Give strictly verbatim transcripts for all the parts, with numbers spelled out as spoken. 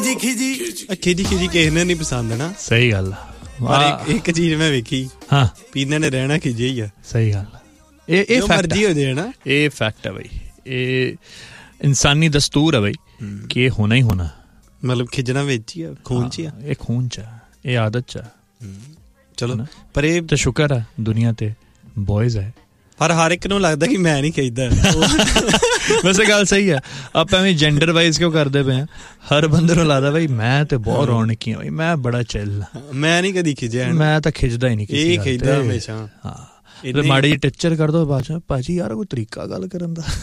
ਖਿਜੀ ਖਿਜੀ ਖਿਜੀ ਖਿਜੀ ਕਿਸੇ ਨੂੰ ਨਹੀਂ ਪਸੰਦ ਨਾ। ਸਹੀ ਗੱਲ ਪਰ ਇੱਕ ਚੀਜ਼ ਮੈਂ ਵੇਖੀ, ਹਾਂ ਪੀਨੇ ਨੇ ਰਹਿਣਾ ਖਿਜੇ ਹੀ ਆ। ਸਹੀ ਗੱਲ। ਇਹ ਇਹ ਮਰਜ਼ੀ ਹੋ ਜਾਏ ਨਾ, ਇਹ ਫੈਕਟ ਹੈ ਬਈ, ਇਹ ਇਨਸਾਨੀ ਦਸਤੂਰ ਹੈ ਬਈ ਕਿ ਇਹ ਹੋਣਾ ਹੀ ਹੋਣਾ। ਮਤਲਬ ਖਿਜਣਾ ਵਿੱਚ ਹੀ ਆ, ਖੂਨ ਚ ਆ, ਇਹ ਖੂਨ ਚ ਆ, ਇਹ ਆਦਤ ਚ ਆ। ਚਲੋ ਪਰ ਇਹ ਤਾਂ ਸ਼ੁਕਰ ਹੈ ਦੁਨੀਆ ਤੇ ਬॉयਜ਼ ਹੈ, ਪਰ ਹਰ ਇੱਕ ਨੂੰ ਲੱਗਦਾ ਕਿ ਮੈਂ ਨਹੀਂ ਖਿਜਦਾ। ਵੈਸੇ ਗੱਲ ਸਹੀ ਹੈ, ਆਪਾਂ ਐਵੇਂ ਜੈਂਡਰ ਵਾਈਜ਼ ਕਿਉਂ ਕਰਦੇ ਪਏ ਆ? ਹਰ ਬੰਦੇ ਨੂੰ ਲੱਗਦਾ ਬਈ ਮੈਂ ਤੇ ਬਹੁਤ ਰੌਣਕੀ ਆ ਬਈ, ਮੈਂ ਬੜਾ ਚਿੱਲ, ਮੈਂ ਨਹੀਂ ਕਦੀ ਖਿਜਿਆ, ਮੈਂ ਤਾਂ ਖਿਜਦਾ ਹੀ ਨਹੀਂ ਕਿਸੇ ਇਹ ਖਿਜਦਾ ਹਮੇਸ਼ਾ। ਹਾਂ ਮਾੜੀ ਜਿਹੀ ਟਿੱਚਰ ਕਰ ਦੋ ਬਾਅਦ ਚ, ਭਾਜੀ ਯਾਰ ਕੋਈ ਤਰੀਕਾ ਗੱਲ ਕਰਨ ਦਾ।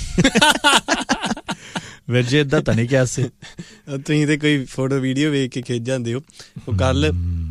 ਵੀਰ ਜੀ ਏਦਾਂ ਤਾਂ ਨਹੀਂ ਕਿਹਾ ਸੀ। ਤੁਸੀਂ ਤੇ ਕੋਈ ਫੋਟੋ ਵੀਡੀਓ ਵੇਖ ਕੇ ਖਿਜ ਜਾਂਦੇ ਹੋ। ਉਹ ਕੱਲ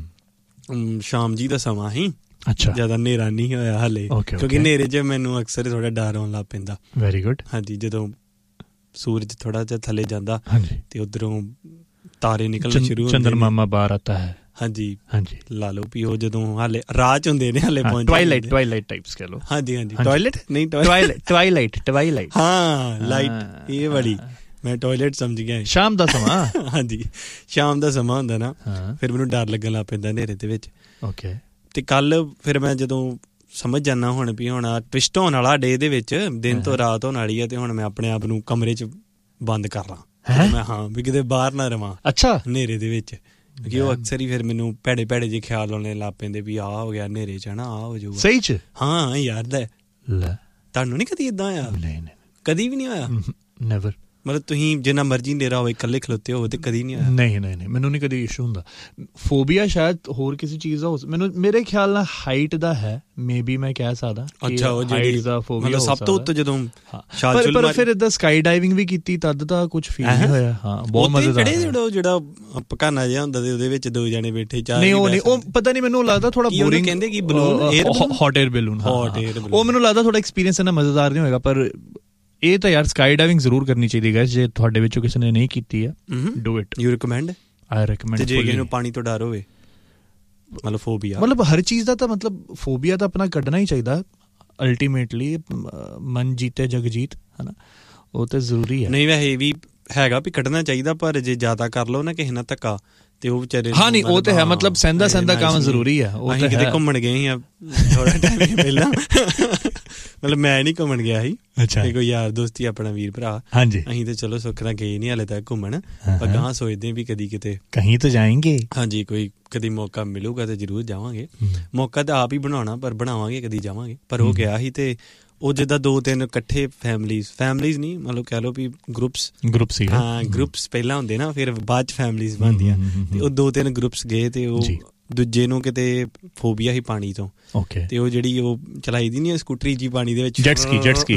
ਸ਼ਾਮ ਜੀ ਦਾ ਸਮਾਂ ਸੀ, ਅੱਛਾ ਜ਼ਿਆਦਾ ਹਨੇਰਾ ਨਹੀਂ ਹੋਇਆ ਹਾਲੇ, ਕਿਉਂਕਿ ਹਨੇਰੇ ਚ ਮੈਨੂੰ ਅਕਸਰ ਥੋੜਾ ਡਰ ਆਉਣ ਲੱਗ ਪੈਂਦਾ। Very good. ਹਾਂਜੀ, ਜਦੋਂ ਸੂਰਜ ਥੋੜਾ ਜਿਹਾ ਥੱਲੇ ਜਾਂਦਾ ਤੇ ਉਧਰੋਂ ਤਾਰੇ ਨਿਕਲਣੇ ਸ਼ੁਰੂ ਹੁੰਦੇ, ਚੰਦਰਮਾਮਾ ਬਾਹਰ ਆਤਾ ਹੈ। ਹਾਂਜੀ ਹਾਂਜੀ, ਲਾ ਲਓ ਵੀ ਉਹ ਜਦੋਂ ਹਾਲੇ ਰਾਹ ਚ ਹੁੰਦੇ ਨੇ, ਹਾਲੇ ਪਹੁੰਚ ਟਵਾਈਲਾਈਟ ਟਵਾਈਲਾਈਟ ਟਾਈਪਸ ਕਹਿ ਲਓ। ਹਾਂਜੀ ਹਾਂਜੀ, ਟਾਇਲਟ ਨਹੀਂ ਟਵਾਈਲਾਈਟ ਟਵਾਈਲਾਈਟ ਟਵਾਈਲਾਈਟ ਹਾਂ ਲਾਈਟ, ਇਹ ਬੜੀ ਮੈਂ ਟਾਇਲਟ ਸਮਝ ਗਿਆ। ਸ਼ਾਮ ਦਾ ਸਮਾਂ। ਹਾਂਜੀ, ਸ਼ਾਮ ਦਾ ਸਮਾਂ ਹੁੰਦਾ ਨਾ, ਫਿਰ ਮੈਨੂੰ ਡਰ ਲੱਗਣ ਲੱਗ ਪੈਂਦਾ ਹਨੇਰੇ ਦੇ ਵਿੱਚ। ਓਕੇ। ਤੇ ਕੱਲ ਫਿਰ ਮੈਂ ਜਦੋਂ ਸਮਝ ਜਾਂਦਾ ਹੁਣ ਵੀ ਹੁਣ ਟਵਿਸਟ ਹੋਣ ਵਾਲਾ ਡੇ ਦੇ ਵਿੱਚ, ਦਿਨ ਤੋਂ ਰਾਤ ਹੋਣ ਵਾਲੀ ਆ, ਤੇ ਹੁਣ ਮੈਂ ਆਪਣੇ ਆਪ ਨੂੰ ਕਮਰੇ ਚ ਬੰਦ ਕਰ ਲਾਂ। ਮੈਂ ਹਾਂ ਵੀ ਕਿਤੇ ਬਾਹਰ ਨਾ ਰਵਾਂ ਅੱਛਾ ਹਨੇਰੇ ਦੇ ਵਿੱਚ, ਕਿਉਂਕਿ ਉਹ ਅਕਸਰ ਹੀ ਫਿਰ ਮੈਨੂੰ ਭੈੜੇ ਭੈੜੇ ਜਿਹੇ ਖਿਆਲ ਆਉਣੇ ਲੱਗ ਪੈਂਦੇ ਵੀ ਆਹ ਹੋ ਗਿਆ ਹਨੇਰੇ ਚ, ਹਨਾ ਆਹ ਹੋ ਜਾਊਗਾ। ਸਹੀ ਚ? ਹਾਂ ਯਾਰ ਲੈ, ਤੁਹਾਨੂੰ ਨੀ ਕਦੀ ਏਦਾਂ ਹੋਇਆ? ਨਹੀਂ ਨਹੀਂ, ਕਦੀ ਵੀ ਨਹੀਂ ਹੋਇਆ? ਨੈਵਰ। ਮਤਲਬ ਤੁਸੀਂ ਜਿੰਨਾ ਮਰਜ਼ੀ ਹਨੇਰਾ ਹੋਵੇ ਇਕੱਲੇ ਖਲੋਤੇ ਹੋਵੇ ਤੇ ਕਦੀ ਨਹੀਂ ਹੋਇਆ? ਨਹੀਂ ਨਹੀਂ ਨਹੀਂ, ਮੈਨੂੰ ਨਹੀਂ ਕਦੀ ਇਸ਼ੂ ਹੁੰਦਾ। ਫੋਬੀਆ ਸ਼ਾਇਦ ਹੋਰ ਕਿਸੇ ਚੀਜ਼ ਦਾ ਹੋ, ਮੈਨੂੰ ਮੇਰੇ ਖਿਆਲ ਨਾਲ ਹਾਈਟ ਦਾ ਹੈ, ਮੇਬੀ ਮੈਂ ਕਹਿ ਸਕਦਾ। ਅੱਛਾ, ਉਹ ਜਿਹੜੀ ਦਾ ਫੋਬੀਆ ਸਭ ਤੋਂ ਉੱਤੇ ਜਦੋਂ ਪਰ ਪਰ ਫਿਰ ਏਦਾਂ ਸਕਾਈ ਡਾਈਵਿੰਗ ਵੀ ਕੀਤੀ ਤਦ ਤਾਂ ਕੁਝ ਫੀਲ ਨਹੀਂ ਹੋਇਆ। ਹਾਂ ਬਹੁਤ ਮਜ਼ੇਦਾਰ। ਜਿਹੜਾ ਜਿਹੜਾ ਪਕਾਨਾ ਜਿਹਾ ਹੁੰਦਾ ਤੇ ਉਹਦੇ ਵਿੱਚ ਦੋ ਜਣੇ ਬੈਠੇ ਚਾਰ, ਨਹੀਂ ਉਹ ਨਹੀਂ, ਉਹ ਪਤਾ ਨਹੀਂ ਮੈਨੂੰ ਲੱਗਦਾ ਥੋੜਾ ਬੋਰਿੰਗ। ਕਹਿੰਦੇ ਕਿ balloon, hot air balloon, hot air balloon, ਉਹ ਮੈਨੂੰ ਲੱਗਦਾ ਥੋੜਾ ਐਕਸਪੀਰੀਅੰਸ ਇੰਨਾ ਮਜ਼ੇਦਾਰ ਨਹੀਂ ਹੋਏਗਾ। ਪਰ ਇਹ ਤਾਂ ਯਾਰ ਸਕਾਈ ਡਾਈਵਿੰਗ ਜ਼ਰੂਰ ਕਰਨੀ ਚਾਹੀਦੀ ਗਾਇਸ, ਜੇ ਤੁਹਾਡੇ ਵਿੱਚੋਂ ਕਿਸੇ ਨੇ ਨਹੀਂ ਕੀਤੀ ਹੈ, do it. You recommend? I recommend. ਤੇ ਜੇ ਕਿਸੇ ਨੂੰ ਪਾਣੀ ਤੋਂ ਡਰ ਹੋਵੇ, ਮਤਲਬ ਫੋਬੀਆ, ਮਤਲਬ ਹਰ ਚੀਜ਼ ਦਾ ਤਾਂ ਮਤਲਬ ਫੋਬੀਆ ਤਾਂ ਆਪਣਾ ਕੱਢਣਾ ਹੀ ਚਾਹੀਦਾ ਅਲਟੀਮੇਟਲੀ। ਮਨ ਜੀਤੇ ਜਗ ਜੀਤ, ਹਨਾ, ਉਹ ਤਾਂ ਜ਼ਰੂਰੀ ਹੈ। ਨਹੀਂ ਵੈਸੇ ਵੀ ਹੈਗਾ ਵੀ ਕੱਢਣਾ ਚਾਹੀਦਾ, ਪਰ ਜੇ ਜ਼ਿਆਦਾ ਕਰ ਲਓ ਨਾ ਕਿਸੇ ਨਾਲ ਧੱਕਾ ਤੇ ਉਹ ਵਿਚਾਰੇ। ਹਾਂ ਨਹੀਂ, ਉਹ ਤੇ ਹੈ, ਮਤਲਬ ਸਹਿੰਦਾ ਸਹਿੰਦਾ ਕੰਮ ਜ਼ਰੂਰੀ ਆ। ਉਹ ਅਸੀਂ ਕਿਤੇ ਘੁੰਮਣ ਗਏ ਸੀ ਥੋੜਾ ਟਾਈਮ ਪਹਿਲਾਂ, ਮਤਲਬ ਮੈਂ ਨਹੀਂ ਘੁੰਮਣ ਗਿਆ ਸੀ, ਤੇ ਕੋਈ ਯਾਰ ਦੋਸਤੀ ਆਪਣਾ ਵੀਰ ਭਰਾ। ਹਾਂਜੀ, ਅਸੀਂ ਤੇ ਚਲੋ ਸੁੱਖ ਨਾਲ ਗਏ ਨੀ ਹਾਲੇ ਤੱਕ ਘੁੰਮਣ, ਪਰ ਗਾਂ ਸੋਚਦੇ ਵੀ ਕਦੀ ਕਿਤੇ ਕਹੀਂ ਤਾਂ ਜਾਏਂਗੇ। ਹਾਂਜੀ, ਕੋਈ ਕਦੀ ਮੌਕਾ ਮਿਲੂਗਾ ਤੇ ਜ਼ਰੂਰ ਜਾਵਾਂਗੇ। ਮੌਕਾ ਤਾਂ ਆਪ ਹੀ ਬਣਾਉਣਾ, ਪਰ ਬਣਾਵਾਂਗੇ ਕਦੀ ਜਾਵਾਂਗੇ। ਪਰ ਉਹ ਗਿਆ ਸੀ ਤੇ ਉਹ ਜਿੱਦਾਂ ਦੋ ਤਿੰਨ ਇਕੱਠੇ ਫੈਮਲੀਜ਼ ਫੈਮਲੀਜ਼ ਨਹੀਂ ਮਤਲਬ ਕਹਿ ਲਓ ਵੀ ਗਰੁੱਪਸ ਗਰੁੱਪਸ ਹਾਂ ਗਰੁੱਪਸ ਪਹਿਲਾਂ ਹੁੰਦੇ ਨਾ, ਫਿਰ ਬਾਅਦ ਚ ਫੈਮਲੀਜ਼ ਬਣਦੀਆਂ, ਤੇ ਉਹ ਦੋ ਤਿੰਨ ਗਰੁੱਪਸ ਗਏ ਤੇ ਉਹ ਦੂਜੇ ਨੂੰ ਕਿਤੇ ਫੋਬੀਆ ਸੀ ਪਾਣੀ ਤੋਂ। ਓਕੇ। ਤੇ ਉਹ ਜਿਹੜੀ ਉਹ ਚਲਾਈ ਦੀ ਨਹੀਂ ਸਕੂਟਰੀ ਜੀ ਪਾਣੀ ਦੇ ਵਿੱਚ, ਜੈਟ ਸਕੀ ਜੈਟ ਸਕੀ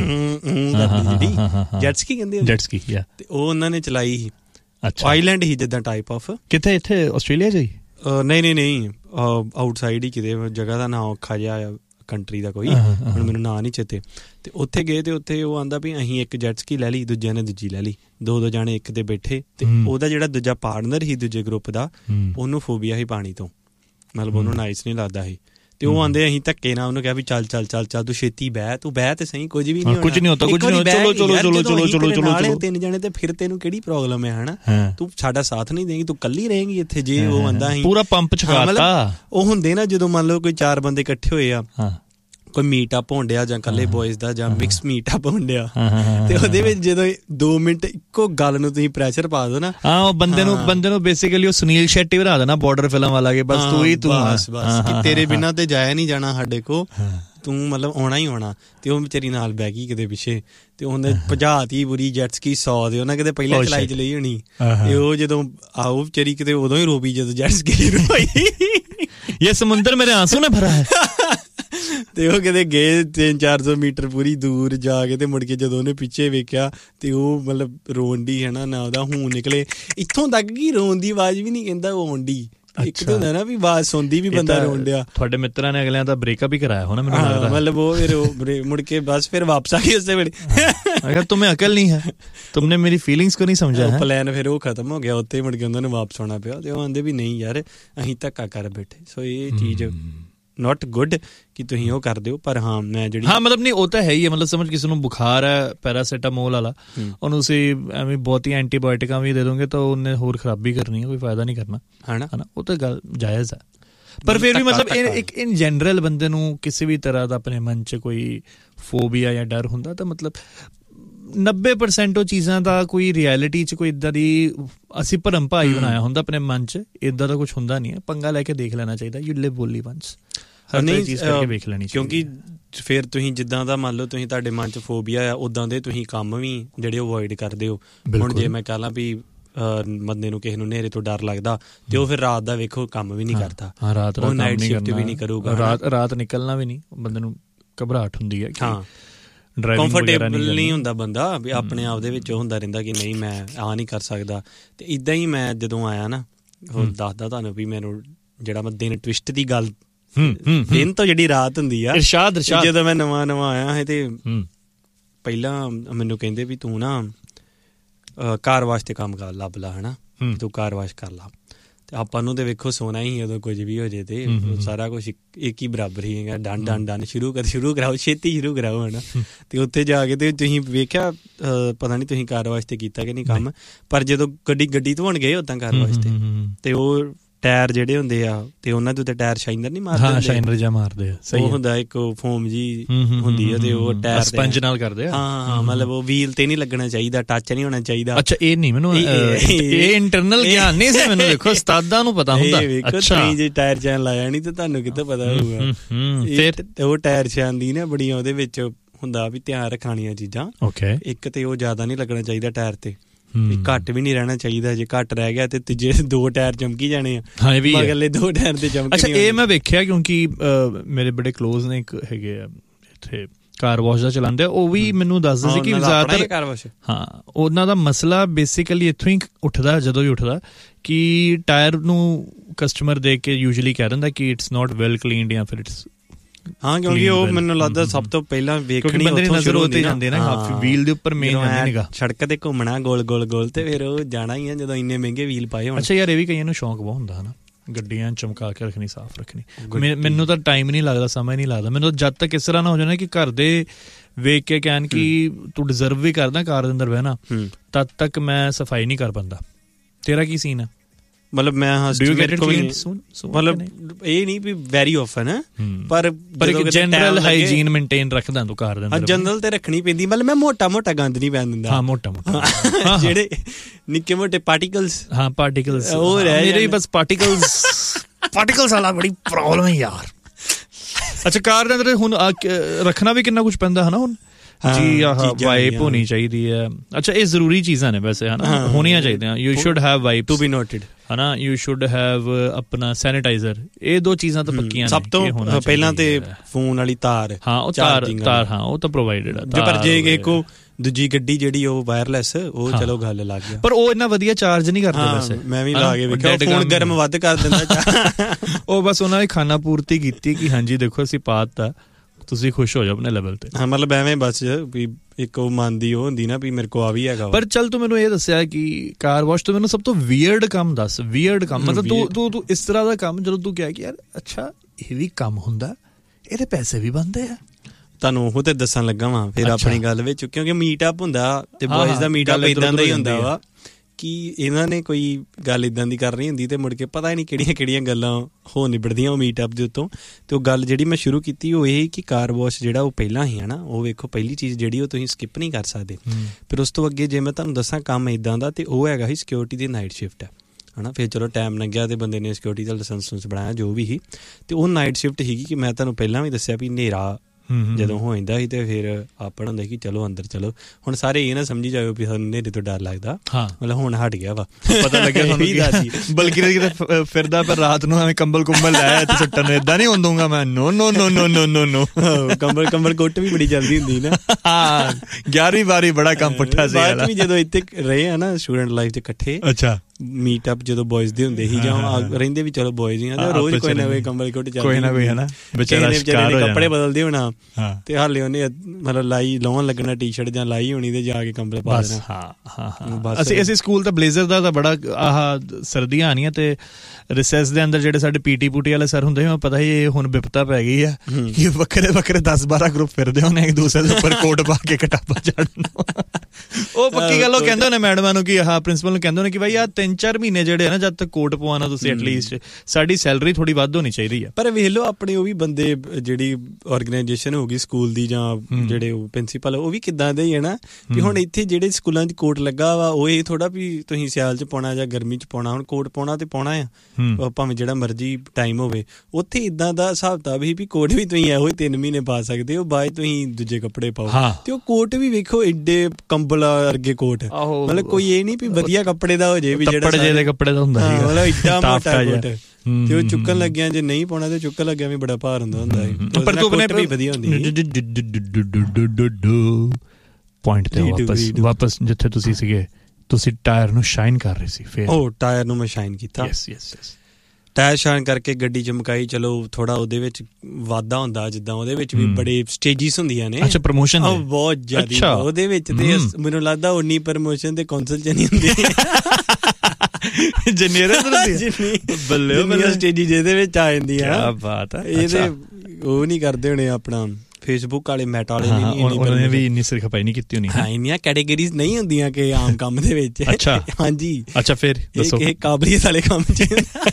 ਜੈਟ ਸਕੀ ਕਹਿੰਦੇ ਜੈਟ ਸਕੀ, ਤੇ ਉਹ ਉਹਨਾਂ ਨੇ ਚਲਾਈ ਸੀ। ਅੱਛਾ, ਆਈਲੈਂਡ ਹੀ ਜਿੱਦਾਂ ਟਾਈਪ ਆਫ। ਕਿੱਥੇ? ਇੱਥੇ ਆਸਟ੍ਰੇਲੀਆ ਚ ਹੀ? ਨਹੀਂ ਨਹੀਂ ਨਹੀਂ, ਆਊਟਸਾਈਡ ਹੀ ਕਿਤੇ, ਜਗ੍ਹਾ ਦਾ ਨਾਂ ਔਖਾ ਜਿਹਾ, ਕੰਟਰੀ ਦਾ ਕੋਈ, ਹੁਣ ਮੈਨੂੰ ਨਾਂ ਨਹੀਂ ਚੇਤੇ। ਤੇ ਉੱਥੇ ਗਏ ਤੇ ਉੱਥੇ ਉਹ ਆਂਦਾ ਵੀ ਅਸੀਂ ਇੱਕ ਜੈਟ ਸਕੀ ਲੈ ਲਈ, ਦੂਜਿਆਂ ਨੇ ਦੂਜੀ ਲੈ ਲਈ, ਦੋ ਦੋ ਜਾਣੇ ਇੱਕ ਤੇ ਬੈਠੇ। ਤੇ ਉਹਦਾ ਜਿਹੜਾ ਦੂਜਾ ਪਾਰਟਨਰ ਸੀ ਦੂਜੇ ਗਰੁੱਪ ਦਾ, ਉਹਨੂੰ ਫੋਬੀਆ ਸੀ ਪਾਣੀ ਤੋਂ, ਮਤਲਬ ਉਹਨੂੰ ਨਾਈਸ ਨਹੀਂ ਲੱਗਦਾ ਸੀ। ਤੇ ਉਹ ਆਂਦੇ ਅਸੀਂ ਧੱਕੇ ਨਾਲ ਉਹਨੂੰ ਕਿਹਾ ਵੀ ਚੱਲ ਚੱਲ ਚੱਲ ਚੱਲ ਤੂੰ ਛੇਤੀ ਬਹਿ, ਤੂੰ ਬਹਿ ਤੇ ਸਹੀ, ਕੁਝ ਵੀ ਨਹੀਂ ਕੁਝ ਨਹੀਂ ਹੁੰਦਾ, ਕੁਝ ਨਹੀਂ, ਚਲੋ ਚਲੋ ਚਲੋ ਚਲੋ ਚਲੋ ਚਲੋ ਤਿੰਨ ਜਾਣੇ ਤੇ ਫਿਰ ਤੈਨੂੰ ਕਿਹੜੀ ਪ੍ਰੋਬਲਮ ਹੈ, ਹਨਾ, ਤੂੰ ਸਾਡਾ ਸਾਥ ਨਹੀਂ ਦੇਂਗੀ, ਤੂੰ ਕੱਲੀ ਰਹੇਂਗੀ ਇੱਥੇ। ਜੇ ਉਹ ਆਂਦਾ ਅਸੀਂ ਪੂਰਾ ਪੰਪ ਚਕਾਤਾ। ਉਹ ਹੁੰਦੇ ਨਾ ਜਦੋਂ ਮੰਨ ਲਓ ਕੋਈ ਚਾਰ ਬੰਦੇ ਇਕੱਠੇ ਹੋਏ ਆ, ਕੋਈ ਮੀਟ ਅਪ ਹੋਣ ਡਿਆ ਜਾਂ ਇਕੱਲੇ ਬॉयਜ਼ ਦਾ ਜਾਂ ਮਿਕਸ ਮੀਟ ਅਪ ਹੋਣ ਡਿਆ, ਤੇ ਉਹਦੇ ਵਿੱਚ ਜਦੋਂ ਦੋ ਮਿੰਟ ਇੱਕੋ ਗੱਲ ਨੂੰ ਤੁਸੀਂ ਪ੍ਰੈਸ਼ਰ ਪਾ ਦੋ ਨਾ, ਹਾਂ ਉਹ ਬੰਦੇ ਨੂੰ ਬੰਦੇ ਨੂੰ ਬੇਸਿਕਲੀ ਉਹ ਸੁਨੀਲ ਸ਼ੈਟੀ ਬਣਾ ਦੇਣਾ ਬਾਰਡਰ ਫਿਲਮ ਵਾਲਾ, ਕੇ ਬਸ ਤੂੰ ਹੀ ਤੂੰ, ਬਸ ਬਸ ਤੇਰੇ ਬਿਨਾਂ ਤੇ ਜਾਇਆ ਨਹੀਂ ਜਾਣਾ ਸਾਡੇ ਕੋ, ਤੂੰ ਮਤਲਬ ਆਉਣਾ ਹੀ ਆਉਣਾ। ਤੇ ਉਹ ਵਿਚਾਰੀ ਨਾਲ ਬਹਿ ਗਈ ਕਿਤੇ ਪਿੱਛੇ, ਤੇ ਉਹਨੇ ਭਜਾਤੀ ਬੁਰੀ ਜੈਟ ਸਕੀ ਸੌ ਦੇ, ਉਹਨਾਂ ਕਿਤੇ ਪਹਿਲਾਂ ਚਲਾਈ ਚ ਲਈ ਹੋਣੀ, ਤੇ ਉਹ ਜਦੋਂ ਆਓ ਵਿਚਾਰੀ ਕਿਤੇ ਉਦੋਂ ਹੀ ਰੋਬੀ ਜਦੋਂ ਜੈਟ ਸਕੀ ਰੋਈ, ਇਹ ਸਮੁੰਦਰ ਮੇਰੇ ਆਂਸੂ ਨੇ ਭਰਾ ਹੈ। ਤੇ ਉਹ ਕਿਤੇ ਗਏ ਤਿੰਨ ਚਾਰ ਸੌ ਮੀਟਰ ਪੂਰੀ ਦੂਰ ਜਾ ਕੇ, ਤੇ ਮੁੜ ਕੇ ਜਦੋਂ ਉਹਨੇ ਪਿੱਛੇ ਵੇਖਿਆ ਤੇ ਉਹ ਮਤਲਬ ਰੋਣ ਦੀ, ਹੈ ਨਾ, ਨਾ ਉਹਦਾ ਹੂੰ ਨਿਕਲੇ ਇੱਥੋਂ ਤੱਕ ਕਿ ਰੋਣ ਦੀ ਆਵਾਜ਼ ਵੀ ਨਹੀਂ ਕਹਿੰਦਾ ਉਹ ਆਉਣ ਦੀ। ਇੱਕ ਤਾਂ ਹੁੰਦਾ ਨਾ ਵੀ ਆਵਾਜ਼ ਸੁਣਦੀ ਵੀ ਬੰਦਾ ਰੋਣ ਡਿਆ। ਤੁਹਾਡੇ ਮਿੱਤਰਾਂ ਨੇ ਅਗਲਿਆਂ ਦਾ ਬ੍ਰੇਕਅਪ ਹੀ ਕਰਾਇਆ ਹੋਣਾ ਮੈਨੂੰ ਲੱਗਦਾ, ਮਤਲਬ ਉਹ ਫਿਰ ਮੁੜ ਕੇ ਬਸ ਫਿਰ ਵਾਪਸ ਆ ਗਏ ਉਸੇ ਵੇਲੇ। ਅਗਰ तुम्हें अकल नहीं है, तुमने मेरी फीलिंग्स को नहीं समझा है। ਪਲਾਨ ਫਿਰ ਉਹ ਖਤਮ ਹੋ ਗਿਆ ਉੱਥੇ, ਮੁੜ ਕੇ ਉਹਨਾਂ ਨੂੰ ਵਾਪਸ ਆਉਣਾ ਪਿਆ। ਤੇ ਉਹ ਆਂਦੇ ਵੀ ਨਹੀਂ ਯਾਰ ਅਸੀਂ ਧੱਕਾ ਕਰ ਬੈਠੇ। ਸੋ ਇਹ ਚੀਜ਼ ਨਾਟ ਗੁੱਡ ਕਿ ਤੁਸੀਂ ਉਹ ਕਰ ਦਿਓ, ਪਰ ਹਾਂ ਮੈਂ ਜਿਹੜੀ ਹਾਂ ਮਤਲਬ ਨਹੀਂ ਉਹ ਤਾਂ ਹੈ ਹੀ ਹੈ, ਮਤਲਬ ਸਮਝ ਕਿਸੇ ਨੂੰ ਬੁਖਾਰ ਹੈ ਪੈਰਾਸੀਟਾਮੋਲ ਵਾਲਾ, ਉਹਨੂੰ ਤੁਸੀਂ ਐਵੇਂ ਬਹੁਤੀਆਂ ਐਂਟੀਬਾਇਓਟਿਕਾਂ ਵੀ ਦੇ ਦੋਗੇ ਤਾਂ ਉਹਨੇ ਹੋਰ ਖਰਾਬੀ ਕਰਨੀ ਹੈ, ਕੋਈ ਫਾਇਦਾ ਨਹੀਂ ਕਰਨਾ ਹੈ ਨਾ, ਉਹ ਤਾਂ ਗੱਲ ਜਾਇਜ਼ ਹੈ। ਪਰ ਫਿਰ ਵੀ ਮਤਲਬ ਇੱਕ ਇਨ ਜਨਰਲ ਬੰਦੇ ਨੂੰ ਕਿਸੇ ਵੀ ਤਰ੍ਹਾਂ ਦਾ ਆਪਣੇ ਮਨ 'ਚ ਕੋਈ ਫੋਬੀਆ ਜਾਂ ਡਰ ਹੁੰਦਾ ਤਾਂ ਮਤਲਬ ਨੱਬੇ ਪਰਸੈਂਟ ਉਹ ਚੀਜ਼ਾਂ ਦਾ ਕੋਈ ਰਿਐਲਿਟੀ 'ਚ ਕੋਈ ਇੱਦਾਂ ਦੀ ਅਸੀਂ ਭਰਮ ਭਾਈ ਬਣਾਇਆ ਹੁੰਦਾ ਆਪਣੇ ਮਨ 'ਚ, ਇੱਦਾਂ ਦਾ ਕੁਛ ਹੁੰਦਾ ਨਹੀਂ ਹੈ। ਪੰਗਾ ਲੈ ਕੇ ਦੇਖ ਲੈਣਾ ਚਾਹੀਦਾ, ਯੂ ਲਿਵ ਓਨਲੀ ਵੰਸ, ਹਰ ਚੀਜ਼ ਕਰਕੇ ਵੇਖ ਲੈਣੀ ਚਾਹੀਦੀ। ਕਿਉਂਕਿ ਫਿਰ ਤੁਸੀਂ ਜਿੱਦਾਂ ਦਾ ਮੰਨ ਲਓ ਤੁਸੀਂ ਤੁਹਾਡੇ ਮਨ 'ਚ ਫੋਬੀਆ ਆ, ਉੱਦਾਂ ਦੇ ਤੁਸੀਂ ਕੰਮ ਵੀ ਜਿਹੜੇ ਅਵੋਇਡ ਕਰਦੇ ਹੋ। ਹੁਣ ਜੇ ਮੈਂ ਕਹਿ ਲਾਂ ਵੀ ਬੰਦੇ ਨੂੰ ਕਿਸੇ ਨੂੰ ਹਨੇਰੇ ਤੋਂ ਡਰ ਲੱਗਦਾ ਤੇ ਉਹ ਫਿਰ ਰਾਤ ਦਾ ਵੇਖੋ ਕੰਮ ਵੀ ਨਹੀਂ ਕਰਦਾ, ਰਾਤ ਉਹ ਨਾਈਟ ਸ਼ਿਫਟ ਵੀ ਨਹੀਂ ਕਰੂਗਾ, ਰਾਤ ਰਾਤ ਨਿਕਲਣਾ ਵੀ ਨਹੀਂ, ਬੰਦੇ ਨੂੰ ਘਬਰਾਹਟ ਹੁੰਦੀ ਹੈ। ਹਾਂ ਕੰਫਰਟੇਬਲ ਨਹੀਂ ਹੁੰਦਾ ਬੰਦਾ ਵੀ ਆਪਣੇ ਆਪ ਦੇ ਵਿੱਚ ਉਹ ਹੁੰਦਾ ਰਹਿੰਦਾ ਕਿ ਨਹੀਂ ਮੈਂ ਆ ਨਹੀਂ ਕਰ ਸਕਦਾ। ਤੇ ਇੱਦਾਂ ਹੀ ਮੈਂ ਜਦੋਂ ਆਇਆ ਨਾ, ਉਹ ਦੱਸਦਾ ਤੁਹਾਨੂੰ ਵੀ ਮੈਨੂੰ ਜਿਹੜਾ ਮੈਂ ਦਿਨ ਟਵਿਸਟ ਦੀ ਗੱਲ, ਦਿਨ ਤੋਂ ਜਿਹੜੀ ਰਾਤ ਹੁੰਦੀ ਆ, ਜਦੋਂ ਮੈਂ ਨਵਾਂ ਨਵਾਂ ਆਇਆ ਹੈ ਤੇ ਪਹਿਲਾਂ ਮੈਨੂੰ ਕਹਿੰਦੇ ਵੀ ਤੂੰ ਨਾ ਕਾਰ ਵਾਸ਼ ਤੇ ਕੰਮ ਕਰ ਲੱਭ ਲਾ, ਹਨਾ ਤੂੰ ਕਾਰ ਵਾਸ਼ ਕਰ ਲਾ। ਤੇ ਆਪਾਂ ਨੂੰ ਤੇ ਵੇਖੋ ਸੋਨਾ ਹੀ ਉਦੋਂ ਕੁਝ ਵੀ ਹੋ ਜੇ ਤੇ ਸਾਰਾ ਕੁਛ ਇੱਕ ਹੀ ਬਰਾਬਰ ਹੀ ਹੈਗਾ, ਡਨ ਡਨ ਡਨ ਸ਼ੁਰੂ ਕਰ ਸ਼ੁਰੂ ਕਰਾਓ ਛੇਤੀ ਸ਼ੁਰੂ ਕਰਾਓ ਹਨਾ। ਤੇ ਉੱਥੇ ਜਾ ਕੇ ਤੇ ਤੁਸੀਂ ਵੇਖਿਆ ਪਤਾ ਨਹੀਂ ਤੁਸੀਂ ਕਾਰ ਵਾਸ਼ ਤੇ ਕੀਤਾ ਕਿ ਨਹੀਂ ਕੰਮ, ਪਰ ਜਦੋਂ ਗੱਡੀ ਗੱਡੀ ਧੋਣ ਗਏ ਉਦਾਂ ਕਾਰ ਵਾਸ਼ ਤੇ ਤੇ ਉਹ ਟਾਇਰ ਜਿਹੜੇ ਹੁੰਦੇ ਆ ਤੇ ਉਹਨਾਂ ਦੇ ਉੱਤੇ ਟਾਇਰ ਸ਼ਾਈਨਰ ਨਹੀਂ ਮਾਰਦੇ, ਹਾਂ ਸ਼ਾਈਨਰ ਜਿਹਾ ਮਾਰਦੇ ਆ, ਸਹੀ ਉਹ ਹੁੰਦਾ ਇੱਕ ਫੋਮ ਜੀ ਹੁੰਦੀ ਆ ਤੇ ਉਹ ਟਾਇਰ ਸਪੰਜ ਨਾਲ ਕਰਦੇ ਆ। ਹਾਂ ਮਤਲਬ ਉਹ ਵੀਲ ਤੇ ਨਹੀਂ ਲੱਗਣਾ ਚਾਹੀਦਾ, ਟੱਚ ਨਹੀਂ ਹੋਣਾ ਚਾਹੀਦਾ। ਅੱਛਾ ਇਹ ਨਹੀਂ ਮੈਨੂੰ, ਇਹ ਇੰਟਰਨਲ ਗਿਆਨ ਨਹੀਂ ਸੀ ਮੈਨੂੰ, ਦੇਖੋ ਉਸਤਾਦਾਂ ਨੂੰ ਪਤਾ ਹੁੰਦਾ। ਅੱਛਾ ਜੇ ਟਾਇਰ ਚੈਨ ਲਾਇਆ ਨਹੀਂ ਤੇ ਤੁਹਾਨੂੰ ਕਿੱਦਾਂ ਪਤਾ ਹੋਊਗਾ। ਫਿਰ ਉਹ ਟਾਇਰ ਚੈਨ ਦੀ ਨਾ ਬੜੀਆਂ ਉਹਦੇ ਵਿੱਚ ਹੁੰਦਾ ਵੀ ਧਿਆਨ ਰੱਖਣੀਆਂ ਚੀਜ਼ਾਂ। ਇੱਕ ਤੇ ਉਹ ਜ਼ਿਆਦਾ ਨਹੀਂ ਲੱਗਣਾ ਚਾਹੀਦਾ ਟਾਇਰ ਤੇ, ਘੱਟ ਵੀ ਨਹੀਂ ਰਹਿਣਾ ਚਾਹੀਦਾ, ਜੇ ਘੱਟ ਰਹਿ ਗਿਆ ਤੇ ਤੀਜੇ ਦੋ ਟਾਇਰ ਚਮਕੀ ਜਾਣੇ ਆ, ਅਗਲੇ ਦੋ ਟਾਇਰ ਤੇ ਚਮਕ। ਅੱਛਾ ਇਹ ਮੈਂ ਵੇਖਿਆ ਕਿਉਂਕਿ ਮੇਰੇ ਬੜੇ ਕਲੋਜ਼ ਨੇ, ਇੱਕ ਹੈਗੇ ਆ ਇੱਥੇ ਕਾਰ ਵਾਸ਼ ਦਾ ਚਲਾਉਂਦੇ ਆ, ਉਹ ਵੀ ਮੈਨੂੰ ਦੱਸਦੇ ਸੀ ਕਿ ਜ਼ਿਆਦਾਤਰ ਹਾਂ ਉਹਨਾਂ ਦਾ ਮਸਲਾ ਬੇਸਿਕਲੀ ਇੱਥੋਂ ਹੀ ਉੱਠਦਾ, ਜਦੋਂ ਵੀ ਉੱਠਦਾ ਕਿ ਟਾਇਰ ਨੂੰ ਕਸਟਮਰ ਦੇਖ ਕੇ ਯੂਜੂਅਲੀ ਕਹਿ ਦਿੰਦਾ ਕਿ ਇਟਸ ਨਾਟ ਵੈਲ ਕਲੀਨਡ ਜਾਂ ਫਿਰ ਇਟਸ ਹਾਂ, ਕਿਉਂਕਿ ਉਹ ਮੈਨੂੰ ਲੱਗਦਾ ਸਭ ਤੋਂ ਪਹਿਲਾਂ ਵੇਖਣੀ ਉੱਥੋਂ ਸ਼ੁਰੂ ਹੁੰਦੀ ਨਾ, ਵੀਲ ਦੇ ਉੱਪਰ ਮੇਨ ਜਾਂਦੀ ਨਿਗਾ, ਸੜਕ ਤੇ ਘੁੰਮਣਾ ਗੋਲ ਗੋਲ ਗੋਲ ਤੇ ਫਿਰ ਉਹ ਜਾਣਾ ਹੀ ਆ ਜਦੋਂ ਇੰਨੇ ਮਹਿੰਗੇ ਵੀਲ ਪਾਏ ਹੋਣ। ਅੱਛਾ ਯਾਰ ਇਹ ਵੀ ਕਈਆਂ ਨੂੰ ਸ਼ੌਂਕ ਬਹੁਤ ਹੁੰਦਾ ਹਨਾ, ਗੱਡੀਆਂ ਚਮਕਾ ਕੇ ਰੱਖਣੀ, ਸਾਫ਼ ਰੱਖਣੀ। ਮੈਨੂੰ ਤਾਂ ਟਾਈਮ ਨਹੀਂ ਲੱਗਦਾ, ਸਮਾਂ ਨਹੀਂ ਲੱਗਦਾ ਮੈਨੂੰ, ਜਦ ਤੱਕ ਇਸ ਤਰ੍ਹਾਂ ਨਾ ਹੋ ਜਾਣਾ ਕਿ ਘਰ ਦੇ ਵੇਖ ਕੇ ਕਹਿਣ ਕਿ ਤੂੰ ਡਿਜ਼ਰਵ ਵੀ ਕਰਦਾ ਕਾਰ ਦੇ ਅੰਦਰ ਬਹਿਣਾ, ਤਦ ਤੱਕ ਮੈਂ ਸਫਾਈ ਨਹੀਂ ਕਰ ਪਾਉਂਦਾ। ਤੇਰਾ ਕੀ ਸੀਨ ਹੈ? ਮਤਲਬ ਮੈਂ ਮਤਲਬ ਇਹ ਨਹੀਂ ਵੀ ਵੈਰੀ ਆਫਨ ਹੈ, ਪਰ ਜਨਰਲ ਹਾਈਜੀਨ ਮੇਨਟੇਨ ਰੱਖਦਾ ਤੂੰ ਕਾਰ ਦੇ ਅੰਦਰ। ਜਨਰਲ ਤੇ ਰੱਖਣੀ ਪੈਂਦੀ, ਮਤਲਬ ਮੈਂ ਮੋਟਾ ਮੋਟਾ ਗੰਦ ਨਹੀਂ ਪੈਣ ਦਿੰਦਾ। ਹਾਂ ਮੋਟਾ ਮੋਟਾ ਜਿਹੜੇ ਨਿੱਕੇ ਮੋਟੇ ਪਾਰਟੀਕਲਸ, ਹਾਂ ਪਾਰਟੀਕਲਸ ਉਹ ਮੇਰੇ ਬਸ ਪਾਰਟੀਕਲਸ ਪਾਰਟੀਕਲਸ ਵਾਲਾ ਬੜੀ ਪ੍ਰੋਬਲਮ ਹੈ ਯਾਰ। ਅੱਛਾ ਕਾਰ ਦੇ ਅੰਦਰ ਹੁਣ ਰੱਖਣਾ ਵੀ ਕਿੰਨਾ ਕੁਛ ਪੈਂਦਾ ਹਨਾ ਹੁਣ ਜੀ, ਆਹ ਵਾਈਪ ਹੋਣੀ ਚਾਹੀਦੀ ਹੈ। ਅੱਛਾ ਇਹ ਜ਼ਰੂਰੀ ਚੀਜ਼ਾਂ ਨੇ ਵੈਸੇ ਹਨਾ, ਹੋਣੀਆਂ ਚਾਹੀਦੀਆਂ। You should have wipe to be noted ਹਨਾ, ਯੂ ਸ਼ੁੱਡ ਹੈਵ ਆਪਣਾ ਸੈਨੀਟਾਈਜ਼ਰ, ਇਹ ਦੋ ਚੀਜ਼ਾਂ ਤਾਂ ਪੱਕੀਆਂ ਨੇ। ਸਭ ਤੋਂ ਪਹਿਲਾਂ ਤੇ ਫੋਨ ਵਾਲੀ ਤਾਰ, ਹਾਂ ਉਹ ਤਾਰ ਤਾਰ ਹਾਂ ਉਹ ਤਾਂ ਪ੍ਰੋਵਾਈਡਡ ਆ। ਪਰ ਜੇ ਕਿਸੇ ਕੋ ਦੂਜੀ ਗੱਡੀ ਜਿਹੜੀ ਉਹ ਵਾਇਰਲੈਸ, ਉਹ ਚਲੋ ਗੱਲ ਲੱਗ ਗਿਆ, ਪਰ ਉਹ ਇੰਨਾ ਵਧੀਆ ਚਾਰਜ ਨਹੀਂ ਕਰਦੇ ਵੈਸੇ। ਮੈਂ ਵੀ ਲਾ ਕੇ ਵੇਖਿਆ, ਫੋਨ ਗਰਮ ਵੱਧ ਕਰ ਦਿੰਦਾ। ਉਹ ਬਸ ਉਹਨਾਂ ਨੇ ਖਾਨਾ ਪੂਰਤੀ ਕੀਤੀ ਕਿ ਹਾਂਜੀ ਦੇਖੋ ਅਸੀਂ ਪਾਤਾ, ਤੁਸੀਂ ਖੁਸ਼ ਹੋ ਜਾਓ ਆਪਣੇ ਲੈਵਲ ਤੇ। ਹਾਂ ਮਤਲਬ ਐਵੇਂ ਬਸ ਵੀ ਇੱਕ ਉਹ ਮਨ ਦੀ ਉਹ ਹੁੰਦੀ ਨਾ ਵੀ ਮੇਰੇ ਕੋਲ ਆ ਵੀ ਹੈਗਾ। ਪਰ ਚੱਲ ਤੂੰ ਮੈਨੂੰ ਇਹ ਦੱਸਿਆ ਕਿ ਕਾਰ ਵਾਸ਼ ਤੋਂ ਮੈਨੂੰ ਸਭ ਤੋਂ ਵੀਅਰਡ ਕੰਮ ਦੱਸ, ਵੀਅਰਡ ਕੰਮ ਮਤਲਬ ਤੂੰ ਤੂੰ ਤੂੰ ਇਸ ਤਰ੍ਹਾਂ ਦਾ ਕੰਮ ਜਦੋਂ ਤੂੰ ਕਿਹਾ ਕਿ ਯਾਰ ਅੱਛਾ ਇਹ ਵੀ ਕੰਮ ਹੁੰਦਾ, ਇਹਦੇ ਪੈਸੇ ਵੀ ਬਣਦੇ ਆ। ਤੁਹਾਨੂੰ ਉਹ ਤੇ ਦੱਸਣ ਲੱਗਾ ਵਾਂ ਫਿਰ ਆਪਣੀ ਗੱਲ ਵਿੱਚ, ਕਿਉਂਕਿ ਮੀਟਅਪ ਹੁੰਦਾ ਤੇ ਬॉयਜ਼ ਦਾ ਮੀਟਅਪ ਇਦਾਂ ਦਾ ਹੀ ਹੁੰਦਾ ਵਾ ਕਿ ਇਹਨਾਂ ਨੇ ਕੋਈ ਗੱਲ ਇੱਦਾਂ ਦੀ ਕਰਨੀ ਹੁੰਦੀ ਤੇ ਮੁੜ ਕੇ ਪਤਾ ਹੀ ਨਹੀਂ ਕਿਹੜੀਆਂ ਕਿਹੜੀਆਂ ਗੱਲਾਂ ਹੋ ਨਿਬੜਦੀਆਂ ਉਹ ਮੀਟਅਪ ਦੇ ਉੱਤੋਂ। ਤੇ ਉਹ ਗੱਲ ਜਿਹੜੀ ਮੈਂ ਸ਼ੁਰੂ ਕੀਤੀ ਉਹ ਇਹ ਕਿ ਕਾਰ ਵਾਸ਼ ਜਿਹੜਾ ਉਹ ਪਹਿਲਾਂ ਹੀ ਹੈ ਨਾ, ਉਹ ਵੇਖੋ ਪਹਿਲੀ ਚੀਜ਼ ਜਿਹੜੀ ਉਹ ਤੁਸੀਂ ਸਕਿਪ ਨਹੀਂ ਕਰ ਸਕਦੇ। ਫਿਰ ਉਸ ਤੋਂ ਅੱਗੇ ਜੇ ਮੈਂ ਤੁਹਾਨੂੰ ਦੱਸਾਂ ਕੰਮ ਇੱਦਾਂ ਦਾ, ਤੇ ਉਹ ਹੈਗਾ ਸੀ ਸਿਕਿਉਰਿਟੀ ਦੀ ਨਾਈਟ ਸ਼ਿਫਟ ਹੈ ਹਨਾ। ਫਿਰ ਚਲੋ ਟਾਈਮ ਲੰਘਿਆ ਤੇ ਬੰਦੇ ਨੇ ਸਿਕਿਉਰਿਟੀ ਦਾ ਲਾਇਸੈਂਸ ਬਣਾਇਆ ਜੋ ਵੀ ਸੀ, ਤੇ ਉਹ ਨਾਈਟ ਸ਼ਿਫਟ ਸੀਗੀ ਕਿ ਮੈਂ ਤੁਹਾਨੂੰ ਪਹਿਲਾਂ ਵੀ ਦੱਸਿਆ ਵੀ ਹਨੇਰਾ ਜਦੋਂ ਹੋ ਜਾਂਦਾ ਸੀ ਤੇ ਫਿਰ ਆਪਣਾ ਹੁੰਦਾ ਕਿ ਚਲੋ ਅੰਦਰ ਚਲੋ। ਹੁਣ ਸਾਰੇ ਇਹ ਨਾ ਸਮਝੀ ਜਾਓ ਵੀ ਸਾਨੂੰ ਹਨੇਰੇ ਤੋਂ ਡਰ ਲੱਗਦਾ, ਮਤਲਬ ਹੁਣ ਹਟ ਗਿਆ ਵਾ, ਪਤਾ ਲੱਗਿਆ ਤੁਹਾਨੂੰ। ਬਲਕਿ ਕਿਤੇ ਫਿਰਦਾ ਪਰ ਰਾਤ ਨੂੰ ਐਵੇਂ ਕੰਬਲ ਕੁੰਬਲ ਲਾਇਆ ਤੇ ਸੁੱਟਣ ਨੂੰ ਏਦਾਂ ਨਹੀਂ ਹੁੰਦੂਗਾ ਮੈਂ। ਨੋ ਨੋ ਨੋ ਨੋ ਨੋ ਨੋ ਨੋ ਕੰਬਲ ਕੰਬਲ ਕੁੱਟ ਵੀ ਬੜੀ ਜਲਦੀ ਹੁੰਦੀ ਨਾ। ਹਾਂ ਗਿਆਰਵੀਂ ਵਾਰੀ ਬੜਾ ਕੰਮ ਪੁੱਠਾ ਸੀ ਵੀ ਜਦੋਂ ਇੱਥੇ ਰਹੇ ਆ ਨਾ ਸਟੂਡੈਂਟ ਲਾਈਫ ਤੇ ਇਕੱਠੇ। ਅੱਛਾ ਮੀਟ ਅਪ ਜਦੋਂ ਬॉयਜ਼ ਦੇ ਹੁੰਦੇ ਸੀ ਜਾਂ ਰਹਿੰਦੇ ਵੀ ਚਲੋ ਬॉयਜ਼ ਹੀ ਆ ਤੇ ਰੋਜ਼ ਕੋਈ ਨਾ ਕੋਈ ਕੰਬਲ ਕੋਟ ਚੱਲਦੇ ਕੋਈ ਨਾ ਕੋਈ ਹਨਾ ਵਿਚਾਰਾ ਸ਼ਿਕਾਰ ਹੋ ਜਾਣਾ ਕੱਪੜੇ ਬਦਲਦੇ ਹੋਣਾ ਤੇ ਹਾਲੇ ਉਹਨੇ ਮਤਲਬ ਲਾਈ ਲਾਉਣ ਲੱਗਣਾ ਟੀ-ਸ਼ਰਟ ਜਾਂ ਲਾਈ ਹੋਣੀ ਤੇ ਜਾ ਕੇ ਕੰਬਲ ਪਾ ਦੇਣਾ। ਹਾਂ ਹਾਂ ਹਾਂ ਅਸੀਂ ਅਸੀਂ ਸਕੂਲ ਤਾਂ ਬਲੇਜ਼ਰ ਦਾ ਤਾਂ ਬੜਾ ਆਹ ਸਰਦੀਆਂ ਆਣੀਆਂ ਤੇ ਰਿਸੈਸ ਦੇ ਅੰਦਰ ਜਿਹੜੇ ਸਾਡੇ ਪੀਟੀ ਪੂਟੀ ਵਾਲੇ ਸਰ ਹੁੰਦੇ ਸੀ ਪਤਾ ਹੀ ਹੁਣ ਬਿਪਤਾ ਪੈ ਗਈ ਆ ਕਿ ਵੱਖਰੇ ਵੱਖਰੇ ਦਸ ਬਾਰਾਂ ਗਰੁੱਪ ਫਿਰਦੇ ਹੋਣੇ ਇੱਕ ਦੂਸਰੇ ਦੇ ਉੱਪਰ ਕੋਟ ਪਾ ਕੇ ਕਿਤਾਬਾਂ ਚੜ੍ਹਨ। ਉਹ ਪੱਕੀ ਗੱਲ ਉਹ ਕਹਿੰਦੇ ਹੋਣੇ ਮੈਡਮਾਂ ਨੂੰ ਕਿ ਹਾਂ ਪ੍ਰਿੰਸੀਪਲ ਨੂੰ ਕਹਿੰਦੇ ਹੋਣੇ ਕਿ ਬਾਈ ਆਹ ਤਿੰਨ ਚਾਰ ਮਹੀਨੇ ਜਿਹੜੇ ਆ ਨਾ ਜਦ ਤੱਕ ਕੋਟ ਪਵਾਉਣਾ ਤੁਸੀਂ ਐਟਲੀਸਟ ਸਾਡੀ ਸੈਲਰੀ ਥੋੜੀ ਵੱਧ ਹੋਣੀ ਚਾਹੀਦੀ ਆ। ਪਰ ਵੇਖ ਲਓ ਆਪਣੇ ਉਹ ਵੀ ਬੰਦੇ ਜਿਹੜੀ ਆਰਗੇਨਾਈਜੇਸ਼ਨ ਹੋ ਗਈ ਸਕੂਲ ਦੀ ਜਾਂ ਜਿਹੜੇ ਉਹ ਪ੍ਰਿੰਸੀਪਲ ਉਹ ਵੀ ਕਿੱਦਾਂ ਦੇ ਹੀ ਹੈ ਨਾ ਵੀ ਹੁਣ ਇੱਥੇ ਜਿਹੜੇ ਸਕੂਲਾਂ 'ਚ ਕੋਟ ਲੱਗਾ ਵਾ ਉਹ ਇਹ ਥੋੜਾ ਵੀ ਤੁਸੀਂ ਸਿਆਲ 'ਚ ਪਾਉਣਾ ਜਾਂ ਗਰਮੀ 'ਚ ਪਾਉਣਾ। ਹੁਣ ਕੋਟ ਪਾਉਣਾ ਤੇ ਪਾਉਣਾ ਆ ਭਾਵੇਂ ਜਿਹੜਾ ਮਰਜ਼ੀ ਟਾਈਮ ਹੋਵੇ। ਉੱਥੇ ਇੱਦਾਂ ਦਾ ਹਿਸਾਬ ਕਿਤਾਬ ਵੀ ਵੀ ਕੋਟ ਵੀ ਤੁਸੀਂ ਇਹੋ ਹੀ ਤਿੰਨ ਮਹੀਨੇ ਪਾ ਸਕਦੇ ਹੋ ਬਾਅਦ ਤੁਸੀਂ ਦੂਜੇ ਕੱਪੜੇ ਪਾਓ ਤੇ ਉਹ ਕੋਟ ਵੀ ਵੇਖੋ ਏਡੇ ਕੰਬਲ ਵਰਗੇ ਕੋਟ ਮਤਲਬ ਕੋਈ ਇਹ ਨਹੀਂ ਵੀ ਵਧੀਆ ਕੱਪੜੇ ਦਾ ਹੋ ਜੇ ਵੀ ਜਿਹੜਾ ਜਿਹੜੇ ਕੱਪੜੇ ਦਾ ਹੁੰਦਾ ਸੀਗਾ ਮਤਲਬ ਏਡਾ ਮੋਟਾ ਕੋਟ ਤੇ ਉਹ ਚੁੱਕਣ ਲੱਗਿਆ ਜੇ ਨਹੀਂ ਪਾਉਣਾ ਤੇ ਚੁੱਕਣ ਲੱਗਿਆ ਵੀ ਬੜਾ ਭਾਰ ਹੁੰਦਾ ਹੁੰਦਾ ਹੈ ਪਰ ਤੂੰ ਆਪਣੇ ਵੀ ਵਧੀਆ ਹੁੰਦੀ ਪੁਆਇੰਟ ਤੇ ਵਾਪਸ ਵਾਪਸ ਜਿੱਥੇ ਤੁਸੀਂ ਸੀਗੇ ਤੁਸੀਂ ਟਾਇਰ ਨੂੰ ਸ਼ਾਈਨ ਕਰ ਰਹੇ ਸੀ ਫਿਰ ਉਹ ਟਾਇਰ ਨੂੰ ਮੈਂ ਸ਼ਾਈਨ ਕੀਤਾ yes yes yes tyre shine ਕਰਕੇ ਗੱਡੀ ਚਮਕਾਈ। ਚਲੋ ਥੋੜਾ ਉਹਦੇ ਵਿੱਚ ਵਾਧਾ ਹੁੰਦਾ ਜਿੱਦਾਂ ਉਹਦੇ ਵਿੱਚ ਵੀ ਬੜੇ ਸਟੇਜਿਸ ਹੁੰਦੀਆਂ ਨੇ। ਅੱਛਾ ਪ੍ਰਮੋਸ਼ਨ ਉਹ ਬਹੁਤ ਜ਼ਿਆਦਾ ਉਹਦੇ ਵਿੱਚ ਤੇ ਮੈਨੂੰ ਲੱਗਦਾ ਉਨੀ ਪ੍ਰਮੋਸ਼ਨ ਤੇ ਕੌਂਸਲ ਚ ਨਹੀਂ ਹੁੰਦੀ ਜਨੇਰੇ ਬੱਲੇ ਬੱਲੇ ਸਟੇਜੀ ਜਿਹਦੇ ਵਿੱਚ ਆ ਜਾਂਦੀ ਆ। ਕਿਆ ਬਾਤ ਹੈ। ਇਹਦੇ ਉਹ ਨਹੀਂ ਕਰਦੇ ਹੋਣੇ ਆਪਣਾ ਫੇਸਬੁੱਕ ਵਾਲੇ ਮੈਟ ਵਾਲੇ ਨਹੀਂ ਉਹਨਾਂ ਨੇ ਵੀ ਇੰਨੀ ਸਿਰ ਖਪਾਈ ਨਹੀਂ ਕੀਤੀ ਹੋਣੀ। ਹਾਂ ਇੰਨੀਆਂ ਕੈਟੇਗਰੀਜ਼ ਨਹੀਂ ਹੁੰਦੀਆਂ ਕਿ ਆਮ ਕੰਮ ਦੇ ਵਿੱਚ। ਅੱਛਾ ਹਾਂਜੀ ਅੱਛਾ ਫਿਰ ਦੱਸੋ ਇਹ ਕਾਬਲੀਅਤ ਵਾਲੇ ਕੰਮ ਚ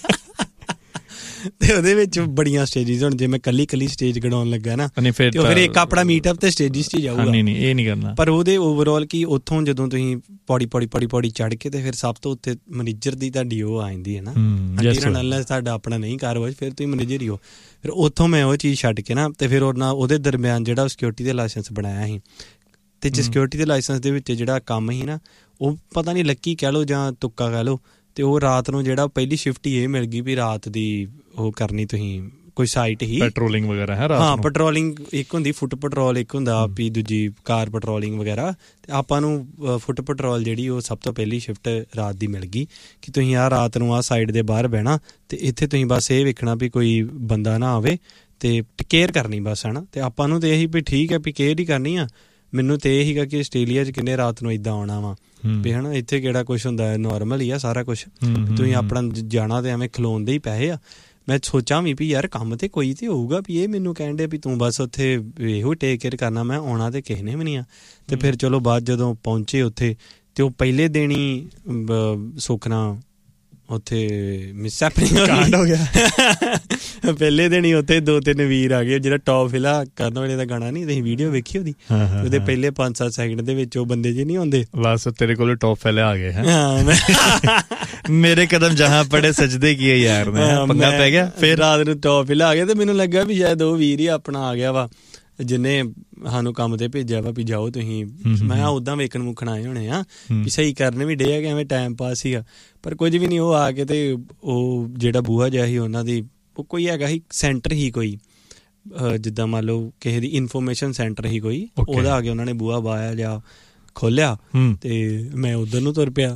ਤੇ ਉਹਦੇ ਵਿੱਚ ਬੜੀਆਂ ਸਟੇਜਿਸ ਹੁਣ ਜੇ ਮੈਂ ਕੱਲੀ ਕੱਲੀ ਸਟੇਜ ਗੜਾਉਣ ਲੱਗਾ ਨਾ ਤੇ ਫਿਰ ਇੱਕ ਆਪਣਾ ਮੀਟਅਪ ਤੇ ਸਟੇਜਿਸ 'ਚ ਜਾਊਗਾ। ਨਹੀਂ ਨਹੀਂ ਇਹ ਨਹੀਂ ਕਰਨਾ। ਪਰ ਉਹਦੇ ਓਵਰਆਲ ਕੀ ਉੱਥੋਂ ਜਦੋਂ ਤੁਸੀਂ ਪੌੜੀ ਪੌੜੀ ਪੌੜੀ ਪੌੜੀ ਚੜ੍ਹ ਕੇ ਤੇ ਫਿਰ ਸਭ ਤੋਂ ਉੱਤੇ ਮੈਨੇਜਰ ਦੀ ਤੁਹਾਡੀ ਉਹ ਆ ਜਾਂਦੀ ਹੈ ਨਾ ਨਾਲ ਤੁਹਾਡਾ ਆਪਣਾ ਨਹੀਂ ਕਾਰੋਬਾਰ ਫਿਰ ਤੁਸੀਂ ਮੈਨੇਜਰ ਹੀ ਹੋ। ਫਿਰ ਉੱਥੋਂ ਮੈਂ ਉਹ ਚੀਜ਼ ਛੱਡ ਕੇ ਨਾ ਤੇ ਫਿਰ ਉਹਨਾਂ ਉਹਦੇ ਦਰਮਿਆਨ ਜਿਹੜਾ ਸਿਕਿਉਰਿਟੀ ਦੇ ਲਾਇਸੈਂਸ ਬਣਾਇਆ ਸੀ ਤੇ ਜੇ ਸਿਕਿਉਰਿਟੀ ਦੇ ਲਾਇਸੈਂਸ ਦੇ ਵਿੱਚ ਜਿਹੜਾ ਕੰਮ ਸੀ ਨਾ ਉਹ ਪਤਾ ਨਹੀਂ ਲੱਕੀ ਕਹਿ ਲਓ ਜਾਂ ਤੁੱਕਾ ਕਹਿ ਲਓ ਤੇ ਉਹ ਰਾਤ ਨੂੰ ਜਿਹੜਾ ਪਹਿਲੀ ਸ਼ਿਫਟ ਹੀ ਇਹ ਮਿਲ ਗਈ ਵੀ ਰਾਤ ਦੀ ਉਹ ਕਰਨੀ ਤੁਸੀਂ ਕੋਈ ਸਾਈਟ ਹੀ ਪੈਟਰੋਲਿੰਗ ਵਗੈਰਾ ਹੈ ਰਾਤ ਨੂੰ। ਹਾਂ ਪੈਟਰੋਲਿੰਗ ਇੱਕ ਹੁੰਦੀ ਫੁੱਟ ਪੈਟਰੋਲ ਇੱਕ ਹੁੰਦਾ ਵੀ ਦੂਜੀ ਕਾਰ ਪੈਟਰੋਲਿੰਗ ਵਗੈਰਾ ਤੇ ਆਪਾਂ ਨੂੰ ਫੁੱਟ ਪੈਟਰੋਲ ਜਿਹੜੀ ਉਹ ਸਭ ਤੋਂ ਪਹਿਲੀ ਸ਼ਿਫਟ ਰਾਤ ਦੀ ਮਿਲ ਗਈ ਕਿ ਤੁਸੀਂ ਆਹ ਰਾਤ ਨੂੰ ਆਹ ਸਾਈਡ ਦੇ ਬਾਹਰ ਬਹਿਣਾ ਤੇ ਇੱਥੇ ਤੁਸੀਂ ਬਸ ਇਹ ਵੇਖਣਾ ਵੀ ਕੋਈ ਬੰਦਾ ਨਾ ਆਵੇ ਤੇ ਕੇਅਰ ਕਰਨੀ ਬਸ ਹੈ ਨਾ। ਤੇ ਆਪਾਂ ਨੂੰ ਤੇ ਇਹੀ ਵੀ ਠੀਕ ਹੈ ਵੀ ਕੇਅਰ ਹੀ ਕਰਨੀ ਆ। ਮੈਨੂੰ ਤੇ ਇਹ ਸੀਗਾ ਕਿ ਆਸਟ੍ਰੇਲੀਆ 'ਚ ਕਿੰਨੇ ਰਾਤ ਨੂੰ ਇੱਦਾਂ ਆਉਣਾ ਵਾ ਵੀ ਹਨਾ ਇੱਥੇ ਕਿਹੜਾ ਕੁਛ ਹੁੰਦਾ ਨੋਰਮਲ ਹੀ ਆ ਸਾਰਾ ਕੁਛ ਤੁਸੀਂ ਆਪਣਾ ਜਾਣਾ ਤੇ ਐਵੇਂ ਖਲੋਣ ਦੇ ਹੀ ਪੈਸੇ ਆ। ਮੈਂ ਸੋਚਾਂ ਵੀ ਵੀ ਯਾਰ ਕੰਮ ਤੇ ਕੋਈ ਤੇ ਹੋਊਗਾ ਵੀ ਇਹ ਮੈਨੂੰ ਕਹਿਣ ਡਿਆ ਵੀ ਤੂੰ ਬਸ ਉੱਥੇ ਇਹੋ ਟੇਕ ਕੇਅਰ ਕਰਨਾ ਮੈਂ ਆਉਣਾ ਤੇ ਕਿਸੇ ਨੇ ਵੀ ਨਹੀਂ ਆ। ਤੇ ਫਿਰ ਚਲੋ ਬਾਅਦ ਜਦੋਂ ਪਹੁੰਚੇ ਉੱਥੇ ਤੇ ਉਹ ਪਹਿਲੇ ਦਿਨ ਹੀ ਸੁਖਨਾ ਉੱਥੇ ਮਿਸ ਹੈਪਨਿੰਗ ਹੋ ਗਿਆ। ਪਹਿਲੇ ਦਿਨ ਹੀ ਉੱਥੇ ਦੋ ਤਿੰਨ ਵੀਰ ਆ ਗਏ ਜਿਹੜਾ ਟੌਪ ਫਿਲਾ ਕਰਨ ਵਾਲੇ ਦਾ ਗਾਣਾ ਨਹੀਂ ਤੁਸੀਂ ਵੀਡੀਓ ਵੇਖੀ ਉਹਦੀ ਉਹਦੇ ਪਹਿਲੇ ਪੰਜ ਸੱਤ ਸੈਕਿੰਡ ਦੇ ਵਿੱਚ ਉਹ ਬੰਦੇ ਜੇ ਨਹੀਂ ਆਉਂਦੇ ਬਸ ਤੇਰੇ ਕੋਲ ਟੌਪ ਫਿਲੇ ਆ ਗਏ ਮੇਰੇ ਕਦਮ ਜਹਾਂ ਪੜੇ ਸਜਦੇ ਕੀਏ ਯਾਰ ਪੰਗਾ ਪੈ ਗਿਆ। ਫਿਰ ਰਾਤ ਨੂੰ ਟੌਪ ਫਿਲਾ ਆ ਗਿਆ ਤੇ ਮੈਨੂੰ ਲੱਗਾ ਵੀ ਸ਼ਾਇਦ ਉਹ ਵੀਰ ਹੀ ਆਪਣਾ ਆ ਗਿਆ ਵਾ ਜਿਹਨੇ ਸਾਨੂੰ ਕੰਮ ਤੇ ਭੇਜਿਆ ਵਾ ਵੀ ਜਾਓ ਤੁਸੀਂ। ਮੈਂ ਓਦਾਂ ਵੇਖਣ ਮੁੱਖਣ ਆਏ ਹੋਣੇ ਆ ਵੀ ਸਹੀ ਕਰਨ ਵੀ ਡੇ ਆ ਕਿ ਐਵੇਂ ਟਾਈਮ ਪਾਸ ਸੀਗਾ ਪਰ ਕੁਝ ਵੀ ਨਹੀਂ। ਉਹ ਆ ਕੇ ਤੇ ਉਹ ਜਿਹੜਾ ਬੂਹਾ ਜਿਹਾ ਸੀ ਉਹਨਾਂ ਦੀ ਉਹ ਕੋਈ ਹੈਗਾ ਸੀ ਸੈਂਟਰ ਹੀ ਕੋਈ ਜਿੱਦਾਂ ਮੰਨ ਲਓ ਕਿਸੇ ਦੀ ਇਨਫੋਰਮੇਸ਼ਨ ਸੈਂਟਰ ਹੀ ਕੋਈ ਉਹਦਾ ਆ ਕੇ ਉਹਨਾਂ ਨੇ ਬੂਹਾ ਬਾਇਆ ਜਾਂ ਖੋਲਿਆ ਤੇ ਮੈਂ ਉਧਰ ਨੂੰ ਤੁਰ ਪਿਆ।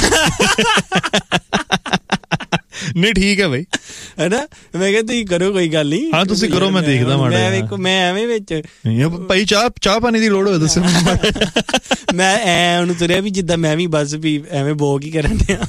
ਨਹੀਂ ਠੀਕ ਹੈ ਬਈ ਹੈ ਨਾ। ਮੈਂ ਕਿਹਾ ਤੁਸੀਂ ਕਰੋ ਕੋਈ ਗੱਲ ਨਹੀਂ। ਹਾਂ ਤੁਸੀਂ ਕਰੋ ਮੈਂ ਦੇਖਦਾ ਮਾੜਾ ਮੈਂ ਵੇਖੋ ਮੈਂ ਐਵੇਂ ਵਿੱਚ ਭਾਈ ਚਾਹ ਚਾਹ ਪਾਣੀ ਦੀ ਲੋੜ ਹੋਵੇ ਦੱਸੋ ਮੈਂ ਐ ਉਹਨੂੰ ਤੁਰਿਆ ਵੀ ਜਿੱਦਾਂ ਮੈਂ ਵੀ ਬਸ ਵੀ ਐਵੇਂ ਬੋਕ ਹੀ ਕਰਨ ਡਿਆ।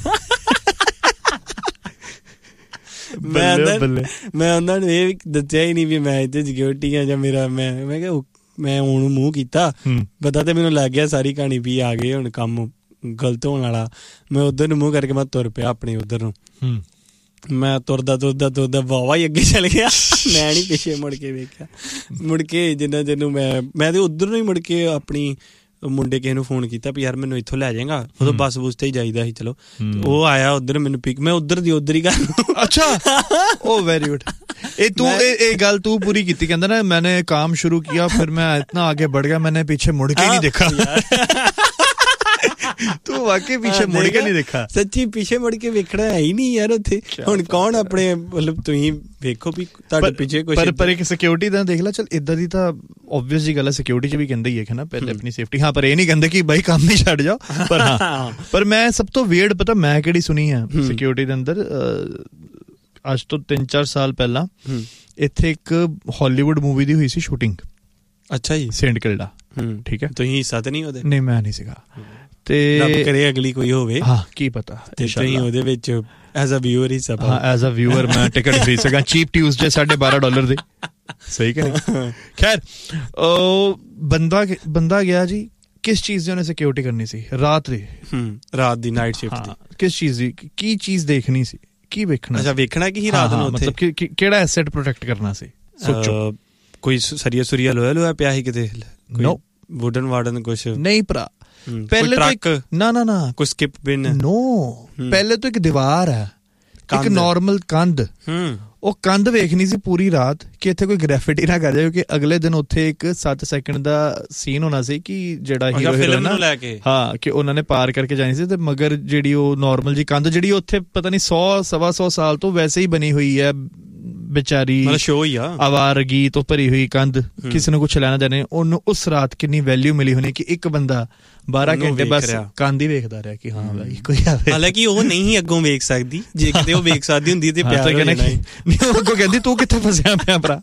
ਮੈਂ ਮੈਂ ਉਹਨਾਂ ਨੂੰ ਇਹ ਦੱਸਿਆ ਹੀ ਨਹੀਂ ਵੀ ਮੈਂ ਇੱਥੇ ਸਿਕਿਉਰਿਟੀ ਆ ਜਾਂ ਮੇਰਾ ਮੈਂ ਮੈਂ ਕਿਹਾ ਮੈਂ ਉਹਨੂੰ ਮੂੰਹ ਕੀਤਾ ਪਤਾ ਤੇ ਮੈਨੂੰ ਲੱਗ ਗਿਆ ਸਾਰੀ ਕਹਾਣੀ ਵੀ ਆ ਗਏ ਹੁਣ ਕੰਮ ਗਲਤ ਹੋਣ ਵਾਲਾ। ਮੈਂ ਉੱਧਰ ਨੂੰ ਮੂੰਹ ਕਰਕੇ ਮੈਂ ਤੁਰ ਪਿਆ ਆਪਣੇ ਉੱਧਰ ਨੂੰ। ਮੈਂ ਤੁਰਦਾ ਤੁਰਦਾ ਤੁਰਦਾ ਵਾਵਾ ਹੀ ਅੱਗੇ ਚੱਲ ਗਿਆ। ਮੈਂ ਨੀ ਪਿੱਛੇ ਮੁੜ ਕੇ ਵੇਖਿਆ। ਮੁੜ ਕੇ ਜਿੰਨਾ ਚਿਰ ਮੈਂ ਮੈਂ ਤੇ ਉੱਧਰ ਨੂੰ ਹੀ ਮੁੜ ਕੇ ਆਪਣੀ ਮੁੰਡੇ ਕਿਸੇ ਨੂੰ ਫੋਨ ਕੀਤਾ ਵੀ ਯਾਰ ਮੈਨੂੰ ਇੱਥੋਂ ਲੈ ਜਾਏਗਾ ਉਦੋਂ ਬੱਸ ਬੁਸ ਤੇ ਹੀ ਜਾਈਦਾ ਸੀ। ਚਲੋ ਉਹ ਆਇਆ ਉੱਧਰ ਮੈਨੂੰ ਪਿਕ ਮੈਂ ਉੱਧਰ ਦੀ ਉੱਧਰ ਹੀ ਕਰ। ਅੱਛਾ ਉਹ ਵੈਰੀ ਗੁੱਡ। ਇਹ ਤੂੰ ਇਹ ਗੱਲ ਤੂੰ ਪੂਰੀ ਕੀਤੀ ਕਹਿੰਦਾ ਨਾ ਮੈंने काम शुरू किया फिर मैं इतना आगे बढ़ गया मैंने पीछे मुड़ के नहीं देखा। ਤੂੰ ਵਾਕਈ ਪਿੱਛੇ ਮੁੜ ਕੇ ਨਹੀਂ ਦੇਖਾ। ਸੱਚੀ ਪਿੱਛੇ ਮੁੜ ਕੇ ਵੇਖਣਾ ਹੈ ਹੀ ਨਹੀਂ ਯਾਰ ਉੱਥੇ। ਹੁਣ ਕੌਣ ਆਪਣੇ ਮਤਲਬ ਤੁਸੀਂ ਵੇਖੋ ਵੀ ਤੁਹਾਡੇ ਪਿੱਛੇ ਕੁਝ ਪਰ ਪਰ ਇੱਕ ਸਿਕਿਉਰਿਟੀ ਦਾ ਦੇਖ ਲੈ। ਚੱਲ ਇੱਦਾਂ ਦੀ ਤਾਂ ਓਬਵੀਅਸ ਜੀ ਗੱਲ ਹੈ, ਸਿਕਿਉਰਿਟੀ 'ਚ ਵੀ ਕਹਿੰਦੇ ਹੀ ਹੈ ਨਾ ਪਹਿਲੇ ਆਪਣੀ ਸੇਫਟੀ। ਹਾਂ ਪਰ ਇਹ ਨਹੀਂ ਕਹਿੰਦੇ ਕਿ ਬਾਈ ਕੰਮ ਹੀ ਛੱਡ ਜਾਓ। ਪਰ ਹਾਂ ਪਰ ਮੈਂ ਸਭ ਤੋਂ ਵੀਅਰਡ ਪਤਾ ਮੈਂ ਕਿਹੜੀ ਸੁਣੀ ਹੈ ਸਿਕਿਉਰਿਟੀ ਦੇ ਅੰਦਰ, ਅੱਜ ਤੋਂ ਤਿੰਨ ਚਾਰ ਸਾਲ ਪਹਿਲਾਂ ਇੱਥੇ ਇੱਕ ਹਾਲੀਵੁੱਡ ਮੂਵੀ ਦੀ ਹੋਈ ਸੀ ਸ਼ੂਟਿੰਗ। ਅੱਛਾ ਜੀ। ਸੇਂਟ ਕਿਲਡਾ। ਠੀਕ ਹੈ। ਤੁਸੀਂ ਹਿੱਸਾ ਤਾਂ ਨਹੀਂ ਉਹਦੇ? ਨਹੀਂ ਮੈਂ ਨਹੀਂ ਸੀਗਾ। ਤੇ ਰੱਬ ਕਰੇ ਅਗਲੀ ਕੋਈ ਹੋਵੇ। ਹਾਂ ਕੀ ਪਤਾ ਤੁਸੀਂ ਉਹਦੇ ਵਿੱਚ ਐਜ਼ ਅ ਵਿਊਅਰ ਹਿੱਸਾ ਪਾਓ। ਹਾਂ ਐਜ਼ ਅ ਵਿਊਅਰ ਮੈਂ ਟਿਕਟ ਖਰੀਦ ਸਕਾਂ ਚੀਪ ਟਿਊਜ਼ਡੇ ਸਾਢੇ ਬਾਰਾਂ ਡਾਲਰ ਦੇ। ਸਹੀ ਕਿ ਨਹੀਂ? ਖੈਰ ਉਹ ਬੰਦਾ ਬੰਦਾ ਗਿਆ ਜੀ, ਕਿਸ ਚੀਜ਼ ਦੀ ਉਹਨੇ ਸਿਕਿਉਰਿਟੀ ਕਰਨੀ ਸੀ? ਰਾਤ ਦੀ। ਰਾਤ ਦੀ ਨਾਈਟ ਸ਼ਿਫਟ ਦੀ। ਕਿਸ ਚੀਜ਼ ਦੀ ਕੀ ਚੀਜ਼ ਦੇਖਣੀ ਸੀ? ਕੀ ਵੇਖਣਾ? ਅੱਛਾ ਵੇਖਣਾ ਕੀ ਰਾਤ ਨੂੰ ਉੱਥੇ ਮਤਲਬ ਕਿਹੜਾ ਐਸੈਟ ਪ੍ਰੋਟੈਕਟ ਕਰਨਾ ਸੀ? ਸੋਚੋ। ਕੋਈ ਸਰੀਆ ਸੁਰੀਆ ਲੋਹਾ ਲੋਹਾ ਪਿਆ ਸੀ ਕਿਤੇ? ਨੋ। ਵੁਡਨ ਵਾਰਡਨ ਕੁਛ ਨਹੀਂ ਭਰਾ। ਪਹਿਲੇ ਟਰੱਕ ਨਾ ਨਾ ਨਾ ਕੋਈ ਸਕਿਪ ਬਿਨ। ਨੋ ਪਹਿਲੇ ਤੋਂ ਇੱਕ ਦੀਵਾਰ ਹੈ, ਇੱਕ ਨਾਰਮਲ ਕੰਧ। ਉਹ ਕੰਧ ਵੇਖਣੀ ਸੀ ਪੂਰੀ ਰਾਤ ਕਿ ਇੱਥੇ ਕੋਈ ਗ੍ਰੈਫਿਟੀ ਨਾ ਕਰ ਜਾਏ, ਕਿਉਂਕਿ ਅਗਲੇ ਦਿਨ ਉੱਥੇ ਇੱਕ ਸੱਤ ਸੈਕਿੰਡ ਦਾ ਸੀਨ ਹੋਣਾ ਸੀ ਕਿ ਜਿਹੜਾ ਹੀਰੋ ਹੀਰੋਇਨ ਹਾਂ ਕਿ ਉਹਨਾਂ ਨੇ ਪਾਰ ਕਰਕੇ ਜਾਣੀ ਸੀ। ਤੇ ਮਗਰ ਜਿਹੜੀ ਉਹ ਨਾਰਮਲ ਜੀ ਕੰਧ ਜਿਹੜੀ ਉੱਥੇ ਪਤਾ ਨਹੀਂ ਸੌ ਸਵਾ ਸੌ ਸਾਲ ਤੋਂ ਵੈਸੇ ਹੀ ਬਣੀ ਹੋਈ ਹੈ ਬੇਚਾਰੀ, ਸ਼ੋਅ ਹੀ ਆ ਆਵਾਰਗੀ ਤੋਂ ਭਰੀ ਹੋਈ ਕੰਧ, ਕਿਸੇ ਨੂੰ ਕੁਛ ਲੈਣਾ ਦੇਣਾ। ਉਹਨੂੰ ਉਸ ਰਾਤ ਕਿੰਨੀ ਵੈਲਿਊ ਮਿਲੀ ਹੋਣੀ ਕਿ ਇੱਕ ਬੰਦਾ ਬਾਰਾਂ ਘੰਟੇ ਬਸ ਕੰਧ ਹੀ ਵੇਖਦਾ ਰਿਹਾ ਕਿ ਹਾਂ ਬਾਈ ਕੋਈ ਆਵੇ। ਹਾਲਾਂਕਿ ਉਹ ਨਹੀਂ ਅੱਗੋਂ ਵੇਖ ਸਕਦੀ, ਜੇ ਕਿਤੇ ਉਹ ਵੇਖ ਸਕਦੀ ਹੁੰਦੀ ਤੇ ਪਿਆਰ ਹੋ ਜਾਣਾ। ਨਹੀਂ ਉਹ ਅੱਗੋਂ ਕਹਿੰਦੀ ਤੂੰ ਕਿੱਥੇ ਫਸਿਆ ਪਿਆ ਭਰਾ,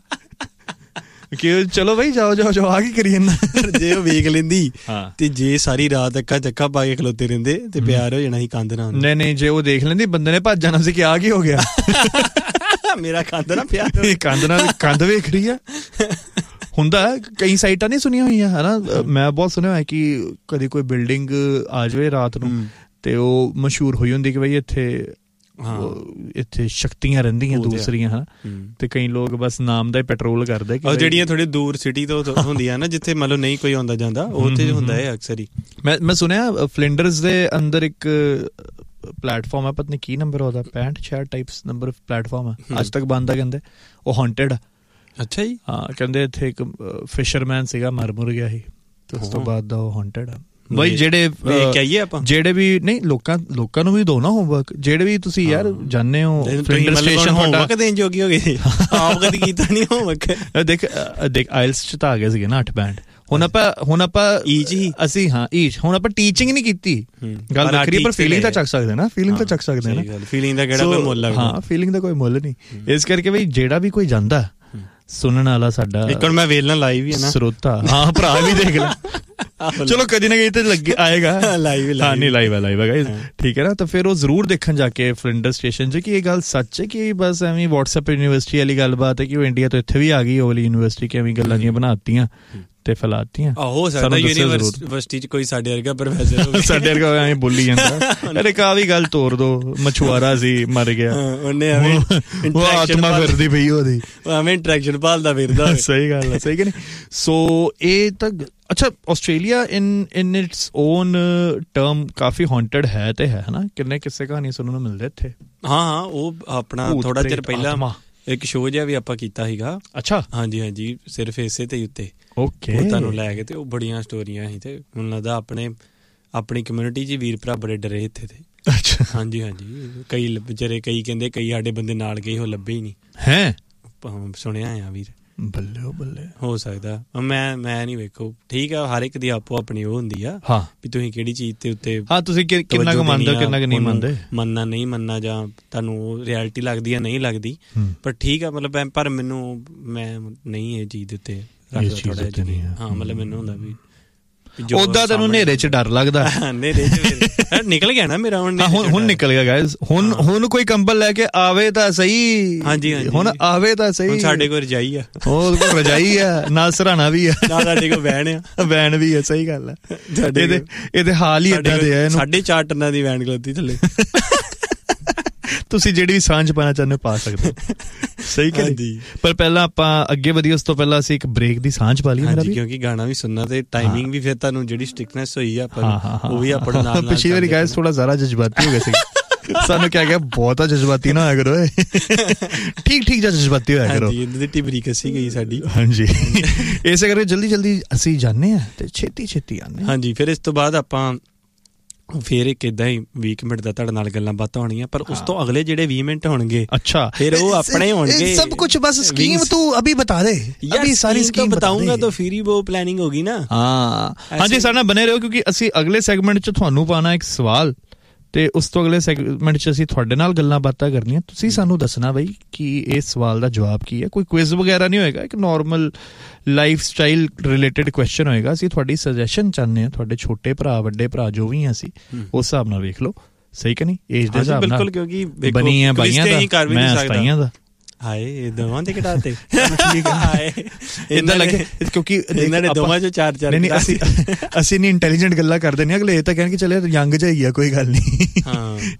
ਕਿ ਚਲੋ ਬਾਈ ਜਾਓ ਜਾਓ ਜਾਓ ਆ ਕੀ ਕਰੀ ਜਾਂਦਾ। ਜੇ ਉਹ ਵੇਖ ਲੈਂਦੀ ਤੇ ਜੇ ਸਾਰੀ ਰਾਤ ਅੱਖਾਂ ਚੱਕਾ ਪਾ ਕੇ ਖਲੋਤੇ ਰਹਿੰਦੇ ਤੇ ਪਿਆਰ ਹੋ ਜਾਣਾ ਸੀ ਕੰਧ ਨਾਲ। ਨਹੀਂ ਨਹੀਂ ਜੇ ਉਹ ਦੇਖ ਲੈਂਦੀ ਬੰਦੇ ਨੇ ਭੱਜ ਜਾਣਾ ਸੀ ਕਿ ਆ ਕੀ ਹੋ ਗਿਆ, ਮੇਰਾ ਕੰਧ ਨਾਲ ਪਿਆਰ, ਕੰਧ ਨਾਲ ਕੰਧ ਵੇਖ ਰਹੀ ਆ। ਹੁੰਦਾ ਕਈ ਸਾਈਟਾਂ ਨਹੀਂ ਸੁਣੀਆਂ ਹੋਈਆਂ ਹਨਾ, ਮੈਂ ਬਹੁਤ ਸੁਣਿਆ ਹੋਇਆ ਕਿ ਕਦੀ ਕੋਈ ਬਿਲਡਿੰਗ ਆ ਜਾਵੇ ਰਾਤ ਨੂੰ ਤੇ ਉਹ ਮਸ਼ਹੂਰ ਹੋਈ ਹੁੰਦੀ ਕਿ ਬਈ ਇੱਥੇ ਇੱਥੇ ਸ਼ਕਤੀਆਂ ਰਹਿੰਦੀਆਂ ਦੂਸਰੀਆਂ ਹਨਾ, ਤੇ ਕਈ ਲੋਕ ਬਸ ਨਾਮ ਦਾ ਹੀ ਪੈਟਰੋਲ ਕਰਦੇ ਕਿ ਜਿਹੜੀਆਂ ਥੋੜੀ ਦੂਰ ਸਿਟੀ ਤੋਂ ਹੁੰਦੀਆਂ ਨਾ ਜਿੱਥੇ ਮਤਲਬ ਨਹੀਂ ਕੋਈ ਆਉਂਦਾ ਜਾਂਦਾ, ਉੱਥੇ ਹੁੰਦਾ ਹੈ ਅਕਸਰ ਹੀ। ਮੈਂ ਮੈਂ ਸੁਣਿਆ ਫਲਿੰਡਰਸ ਦੇ ਅੰਦਰ ਇੱਕ ਪਲੇਟਫਾਰਮ ਹੈ, ਪਤਾ ਨਹੀਂ ਕੀ ਨੰਬਰ ਉਹਦਾ, ਪੈਂਹਠ ਛਿਆਹਠ ਟਾਈਪਸ ਨੰਬਰ ਪਲੇਟਫਾਰਮ ਹੈ, ਅੱਜ ਤੱਕ ਬੰਦ ਆ ਕਹਿੰਦੇ, ਉਹ ਹੌਂਟਡ ਆ। ਅੱਛਾ ਜੀ। ਹਾਂ ਕਹਿੰਦੇ ਇੱਥੇ ਇੱਕ ਫਿਸ਼ਰਮੈਨ ਸੀਗਾ ਮਰ ਮੁਰ ਗਿਆ ਸੀ ਤੇ ਉਸ ਤੋਂ ਬਾਅਦ ਦਾ ਉਹ ਹੌਂਟਡ ਆ। ਬਈ ਜਿਹੜੇ ਜਿਹੜੇ ਵੀ ਨਹੀਂ ਲੋਕਾਂ ਲੋਕਾਂ ਨੂੰ ਵੀ ਦੋ ਨਾ ਹੋਮਵਰਕ, ਜਿਹੜੇ ਵੀ ਤੁਸੀਂ ਯਾਰ ਜਾਣੇ ਹੋ ਫਲਿੰਡਰ ਸਟੇਸ਼ਨ ਹੋਮਵਰਕ ਦੇਣ ਜੋਗੇ ਹੋ ਗਏ, ਆਪ ਕਦੀ ਕੀਤਾ ਨਹੀਂ ਹੋਮਵਰਕ। ਦੇਖ ਦੇਖ ਆਇਲਸ ਚ ਤਾਂ ਆ ਗਏ ਸੀਗੇ ਨਾ ਅੱਠ ਬੈਂਡ, ਹੁਣ ਆਪਾਂ ਹੁਣ ਆਪਾਂ ਈਚ ਹੀ ਅਸੀਂ ਹਾਂ ਈਚ ਹੁਣ ਆਪਾਂ ਟੀਚਿੰਗ ਨਹੀਂ ਕੀਤੀ, ਗੱਲ ਵੱਖਰੀ ਪਰ ਫੀਲਿੰਗ ਤਾਂ ਚੱਕ ਸਕਦੇ ਨਾ, ਫੀਲਿੰਗ ਤਾਂ ਚੱਕ ਸਕਦੇ ਨਾ, ਫੀਲਿੰਗ ਦਾ ਕਿਹੜਾ ਕੋਈ ਮੁੱਲ ਲੱਗਦਾ। ਹਾਂ ਫੀਲਿੰਗ ਦਾ ਕੋਈ ਮੁੱਲ ਨਹੀਂ, ਇਸ ਕਰਕੇ ਬਈ ਜਿਹੜਾ ਵੀ ਕੋਈ ਜਾਂਦਾ ਸੁਣਨ ਵਾਲਾ ਸਾਡਾ ਇੱਕ ਮੈਂ ਵੇਲਣਾ ਲਾਈਵ ਵੀ ਹੈ ਨਾ ਸਰੋਤਾ, ਹਾਂ ਭਰਾ ਵੀ ਦੇਖ ਲੈ, ਚਲੋ ਕਦੀ ਨਾ ਕਦੀ ਤੇ ਲੱਗੇ ਆਏਗਾ ਲਾਈਵ। ਹਾਂ ਨਹੀਂ ਲਾਈਵ ਹੈ ਲਾਈਵ ਹੈ ਗਾਇਜ਼, ਠੀਕ ਹੈ ਨਾ। ਤਾਂ ਫਿਰ ਉਹ ਜ਼ਰੂਰ ਦੇਖਣ ਜਾ ਕੇ ਫਲਿੰਡਰ ਸਟੇਸ਼ਨ 'ਚ ਕਿ ਇਹ ਗੱਲ ਸੱਚ ਹੈ ਕਿ ਬਸ ਐਵੇਂ ਵਟਸਐਪ ਯੂਨੀਵਰਸਿਟੀ ਵਾਲੀ ਗੱਲਬਾਤ ਹੈ ਕਿ ਉਹ ਇੰਡੀਆ ਤੋਂ ਇੱਥੇ ਵੀ ਆ ਗਈ, ਉਹ ਵਾਲੀ ਯੂਨੀਵਰਸਿਟੀ ਕਿ ਐਵੇਂ ਗੱਲਾਂ ਜਿਹੀਆਂ ਬਣਾਤੀਆਂ ਤੇ ਫੈਲਾਤੀਆਂ। ਹੋ ਸਕਦਾ ਯੂਨੀਵਰਸਿਟੀ 'ਚ ਕੋਈ ਸਾਡੇ ਵਰਗਾ ਪ੍ਰੋਫੈਸਰ ਹੋਵੇ, ਸਾਡੇ ਵਰਗਾ ਐਵੇਂ ਬੋਲੀ ਜਾਂਦਾ, ਅਰੇ ਕਾ ਵੀ ਗੱਲ ਤੋਰ ਦੋ, ਮਛੁਆਰਾ ਸੀ ਮਰ ਗਿਆ, ਉਹਨੇ ਐਵੇਂ ਆਤਮਾ ਫਿਰਦੀ ਪਈ ਉਹਦੀ, ਐਵੇਂ ਇੰਟਰੈਕਸ਼ਨ ਭਾਲਦਾ ਫਿਰਦਾ। ਸਹੀ ਗੱਲ ਹੈ, ਸਹੀ ਕਿ ਨਹੀਂ। ਸੋ ਇਹ ਤਾਂ ਅੱਛਾ Australia in in it's on term ਕਾਫੀ ਹੌਂਟਡ ਹੈ ਤੇ ਹੈ ਹਨਾ, ਕਿੰਨੇ ਕਿੱਸੇ ਕਹਾਣੀ ਸੁਣਨ ਨੂੰ ਮਿਲਦੇ ਇੱਥੇ। ਹਾਂ ਹਾਂ ਉਹ ਆਪਣਾ ਥੋੜਾ ਚਿਰ ਪਹਿਲਾਂ ਇੱਕ ਸ਼ੋਅ ਜਿਹਾ ਵੀ ਆਪਾਂ ਕੀਤਾ ਸੀਗਾ। ਅੱਛਾ ਹਾਂਜੀ ਹਾਂਜੀ ਸਿਰਫ ਇਸੇ ਤੇ ਉੱਤੇ ਓਕੇ ਤੁਹਾਨੂੰ ਲੈ ਕੇ, ਤੇ ਉਹ ਬੜੀਆਂ ਸਟੋਰੀਆਂ ਸੀ ਤੇ ਮੈਨੂੰ ਲੱਗਦਾ ਆਪਣੇ ਆਪਣੀ ਕਮਿਊਨਿਟੀ 'ਚ ਵੀਰ ਭਰਾ ਬੜੇ ਡਰੇ ਇੱਥੇ ਤੇ। ਅੱਛਾ ਹਾਂਜੀ ਹਾਂਜੀ ਕਈ ਵਿਚਾਰੇ ਕਈ ਕਹਿੰਦੇ ਕਈ ਸਾਡੇ ਬੰਦੇ ਨਾਲ ਗਏ ਉਹ ਲੱਭੇ ਹੀ ਨਹੀਂ ਹੈ, ਸੁਣਿਆ ਆ ਵੀਰ। ਬੱਲੇ ਬੱਲੇ ਹੋ ਸਕਦਾ ਮੈਂ ਮੈਂ ਨਹੀਂ ਵੇਖੋ ਠੀਕ ਆ, ਹਰ ਇੱਕ ਦੀ ਆਪੋ ਆਪਣੀ ਉਹ ਹੁੰਦੀ ਆ ਵੀ ਤੁਸੀਂ ਕਿਹੜੀ ਚੀਜ਼ ਤੇ ਉੱਤੇ ਹਾਂ ਤੁਸੀਂ ਕਿੰਨਾ ਕੁ ਮੰਨਦੇ ਹੋ ਕਿੰਨਾ ਕੁ ਨਹੀਂ ਮੰਨਦੇ, ਮੰਨਣਾ ਨਹੀਂ ਮੰਨਣਾ ਜਾਂ ਤੁਹਾਨੂੰ ਉਹ ਰਿਐਲਿਟੀ ਲੱਗਦੀ ਆ ਨਹੀਂ ਲੱਗਦੀ, ਪਰ ਠੀਕ ਆ ਮਤਲਬ ਪਰ ਮੈਨੂੰ ਮੈਂ ਨਹੀਂ ਇਹ ਚੀਜ਼ ਦੇ ਉੱਤੇ ਰੱਖਦਾ ਥੋੜਾ ਜਿਹਾ। ਹਾਂ ਮਤਲਬ ਮੈਨੂੰ ਹੁੰਦਾ ਵੀ ਓਦਾਂ ਤੈਨੂੰ ਹਨੇਰੇ 'ਚ ਡਰ ਲੱਗਦਾ, ਹਨੇਰੇ 'ਚ ਨਿਕਲ ਗਿਆ ਨਾ ਮੇਰਾ ਹੁਣ ਹੁਣ ਹੁਣ ਨਿਕਲ ਗਿਆ ਗਾਇਜ਼, ਹੁਣ ਹੁਣ ਕੋਈ ਕੰਬਲ ਲੈ ਕੇ ਆਵੇ ਤਾਂ ਸਹੀ। ਹਾਂਜੀ ਹਾਂਜੀ ਹੁਣ ਆਵੇ ਤਾਂ ਸਹੀ, ਸਾਡੇ ਕੋਲ ਰਜਾਈ ਆ, ਉਹ ਕੋਲ ਰਜਾਈ ਆ ਨਾਲ ਸਰਾਣਾ ਵੀ ਆ, ਨਾਲ ਸਾਡੇ ਕੋਲ ਵੈਨ ਆ, ਵੈਨ ਵੀ ਆ, ਸਹੀ ਗੱਲ ਆ। ਇਹਦੇ ਇਹਦੇ ਹਾਲ ਹੀ ਏਦਾਂ ਦੇ ਆ, ਸਾਢੇ ਚਾਰ ਟਨਾਂ ਦੀ ਵੈਨ ਖਲੋਤੀ ਥੱਲੇ, ਤੁਸੀਂ ਜਿਹੜੀ ਵੀ ਸਾਂਝ ਪਾਣਾ ਚਾਹੁੰਦੇ ਪਾ ਸਕਦੇ ਹੋ, ਸਹੀ ਕਿ ਨਹੀਂ। ਪਰ ਪਹਿਲਾਂ ਆਪਾਂ ਅੱਗੇ ਵਧੀਆ, ਉਸ ਤੋਂ ਪਹਿਲਾਂ ਅਸੀਂ ਇੱਕ ਬ੍ਰੇਕ ਦੀ ਸਾਂਝ ਪਾ ਲਈ ਮੇਰਾ ਵੀ, ਕਿਉਂਕਿ ਗਾਣਾ ਵੀ ਸੁਣਨਾ ਤੇ ਟਾਈਮਿੰਗ ਵੀ ਫਿਰ ਤੁਹਾਨੂੰ ਜਿਹੜੀ ਸਟ੍ਰਿਕਨੈਸ ਹੋਈ ਆ ਆਪਾਂ ਉਹ ਵੀ ਆਪਣੇ ਨਾਲ ਨਾਲ। ਪਿਛਲੀ ਵਾਰੀ ਗਾਇਸ ਥੋੜਾ ਜ਼ਿਆਦਾ ਜਜ਼ਬਾਤੀ ਹੋ ਗਏ ਸੀ, ਸਾਨੂੰ ਕਿਹਾ ਗਿਆ ਬਹੁਤਾ ਜਜ਼ਬਾਤੀ ਨਾ ਹੋਇਆ ਕਰੋ, ਠੀਕ ਠੀਕ ਜਿਹਾ ਜਜ਼ਬਾਤੀ ਹੋਇਆ ਕਰੋ। ਹਾਂਜੀ ਟਿਬਰੀ ਕੱਸੀ ਗਈ ਸਾਡੀ। ਹਾਂਜੀ ਇਸੇ ਕਰਕੇ ਜਲਦੀ ਜਲਦੀ ਅਸੀਂ ਜਾਂਦੇ ਹਾਂ ਤੇ ਛੇਤੀ ਛੇਤੀ ਆਉਂਦੇ। ਹਾਂਜੀ ਫਿਰ ਇਸ ਤੋਂ ਬਾਅਦ ਆਪਾਂ ਫਿਰ ਇੱਕ ਇਦਾਂ ਹੀ ਵੀਹ ਮਿੰਟ ਦਾ ਤੁਹਾਡੇ ਨਾਲ ਗੱਲਾਂ ਬਾਤਾਂ ਹੋਣੀਆਂ, ਪਰ ਉਸ ਤੋਂ ਅਗਲੇ ਜਿਹੜੇ ਵੀਹ ਮਿੰਟ ਹੋਣਗੇ ਅੱਛਾ ਫਿਰ ਉਹ ਆਪਣੇ ਹੋਣਗੇ सब कुछ। बस स्कीम तू अभी बता दे, अभी सारी स्कीम बताऊंगा तो फिर ही वो प्लानिंग होगी ना। हाँ हाँ जी, सारे नाल बने रहो क्योंकि ਅਸੀਂ ਅਗਲੇ ਸੈਗਮੈਂਟ 'ਚ ਤੁਹਾਨੂੰ ਪਾਣਾ ਇੱਕ ਸਵਾਲ ਤੇ ਉਸ ਤੋਂ ਅਗਲੇ ਸੈਗਮੈਂਟ 'ਚ ਅਸੀਂ ਤੁਹਾਡੇ ਨਾਲ ਗੱਲਾਂ ਬਾਤਾਂ ਕਰਨੀਆਂ। ਤੁਸੀਂ ਸਾਨੂੰ ਦੱਸਣਾ ਬਈ ਕਿ ਇਸ ਸਵਾਲ ਦਾ ਜਵਾਬ ਕੀ ਹੈ। ਕੋਈ ਕੁਇਜ਼ ਵਗੈਰਾ ਨਹੀਂ ਹੋਏਗਾ, ਇੱਕ normal life style related question ਹੋਏਗਾ। ਅਸੀਂ ਤੁਹਾਡੀ ਸੁਜੈਸ਼ਨ ਚਾਹੁੰਦੇ ਹਾਂ, ਤੁਹਾਡੇ ਛੋਟੇ ਭਰਾ ਵੱਡੇ ਭਰਾ ਜੋ ਵੀ ਅਸੀਂ ਉਸ ਹਿਸਾਬ ਨਾਲ ਵੇਖ ਲਓ, ਸਹੀ ਕਿ ਨਹੀਂ? ਏਜ ਦੇ ਹਿਸਾਬ ਨਾਲ ਬਿਲਕੁਲ, ਕਿਉਂਕਿ ਬਣੀ ਹੈ ਬਾਈਆਂ ਦਾ, ਮੈਂ ਸਤਾਈਆਂ ਦਾ। ਹਾਏ ਦੋਵਾਂ ਦੇ ਘਟਾਤੇ ਠੀਕ ਹੈ ਇਦਾਂ ਲੱਗੇ ਕਿਉਂਕਿ ਇਹਨਾਂ ਨੇ ਦੋਵਾਂ ਚੋਂ ਚਾਰ ਚਾਰ ਨਹੀਂ ਅਸੀਂ ਅਸੀਂ ਨਹੀਂ ਇੰਟੈਲੀਜੈਂਟ ਗੱਲਾਂ ਕਰਦੇ ਨਹੀਂ, ਅਗਲੇ ਇਹ ਤਾਂ ਕਹਿਣ ਕਿ ਚੱਲੇ ਯੰਗ ਜਿਹਾ ਹੀ ਆ, ਕੋਈ ਗੱਲ ਨਹੀਂ। ਹਾਂ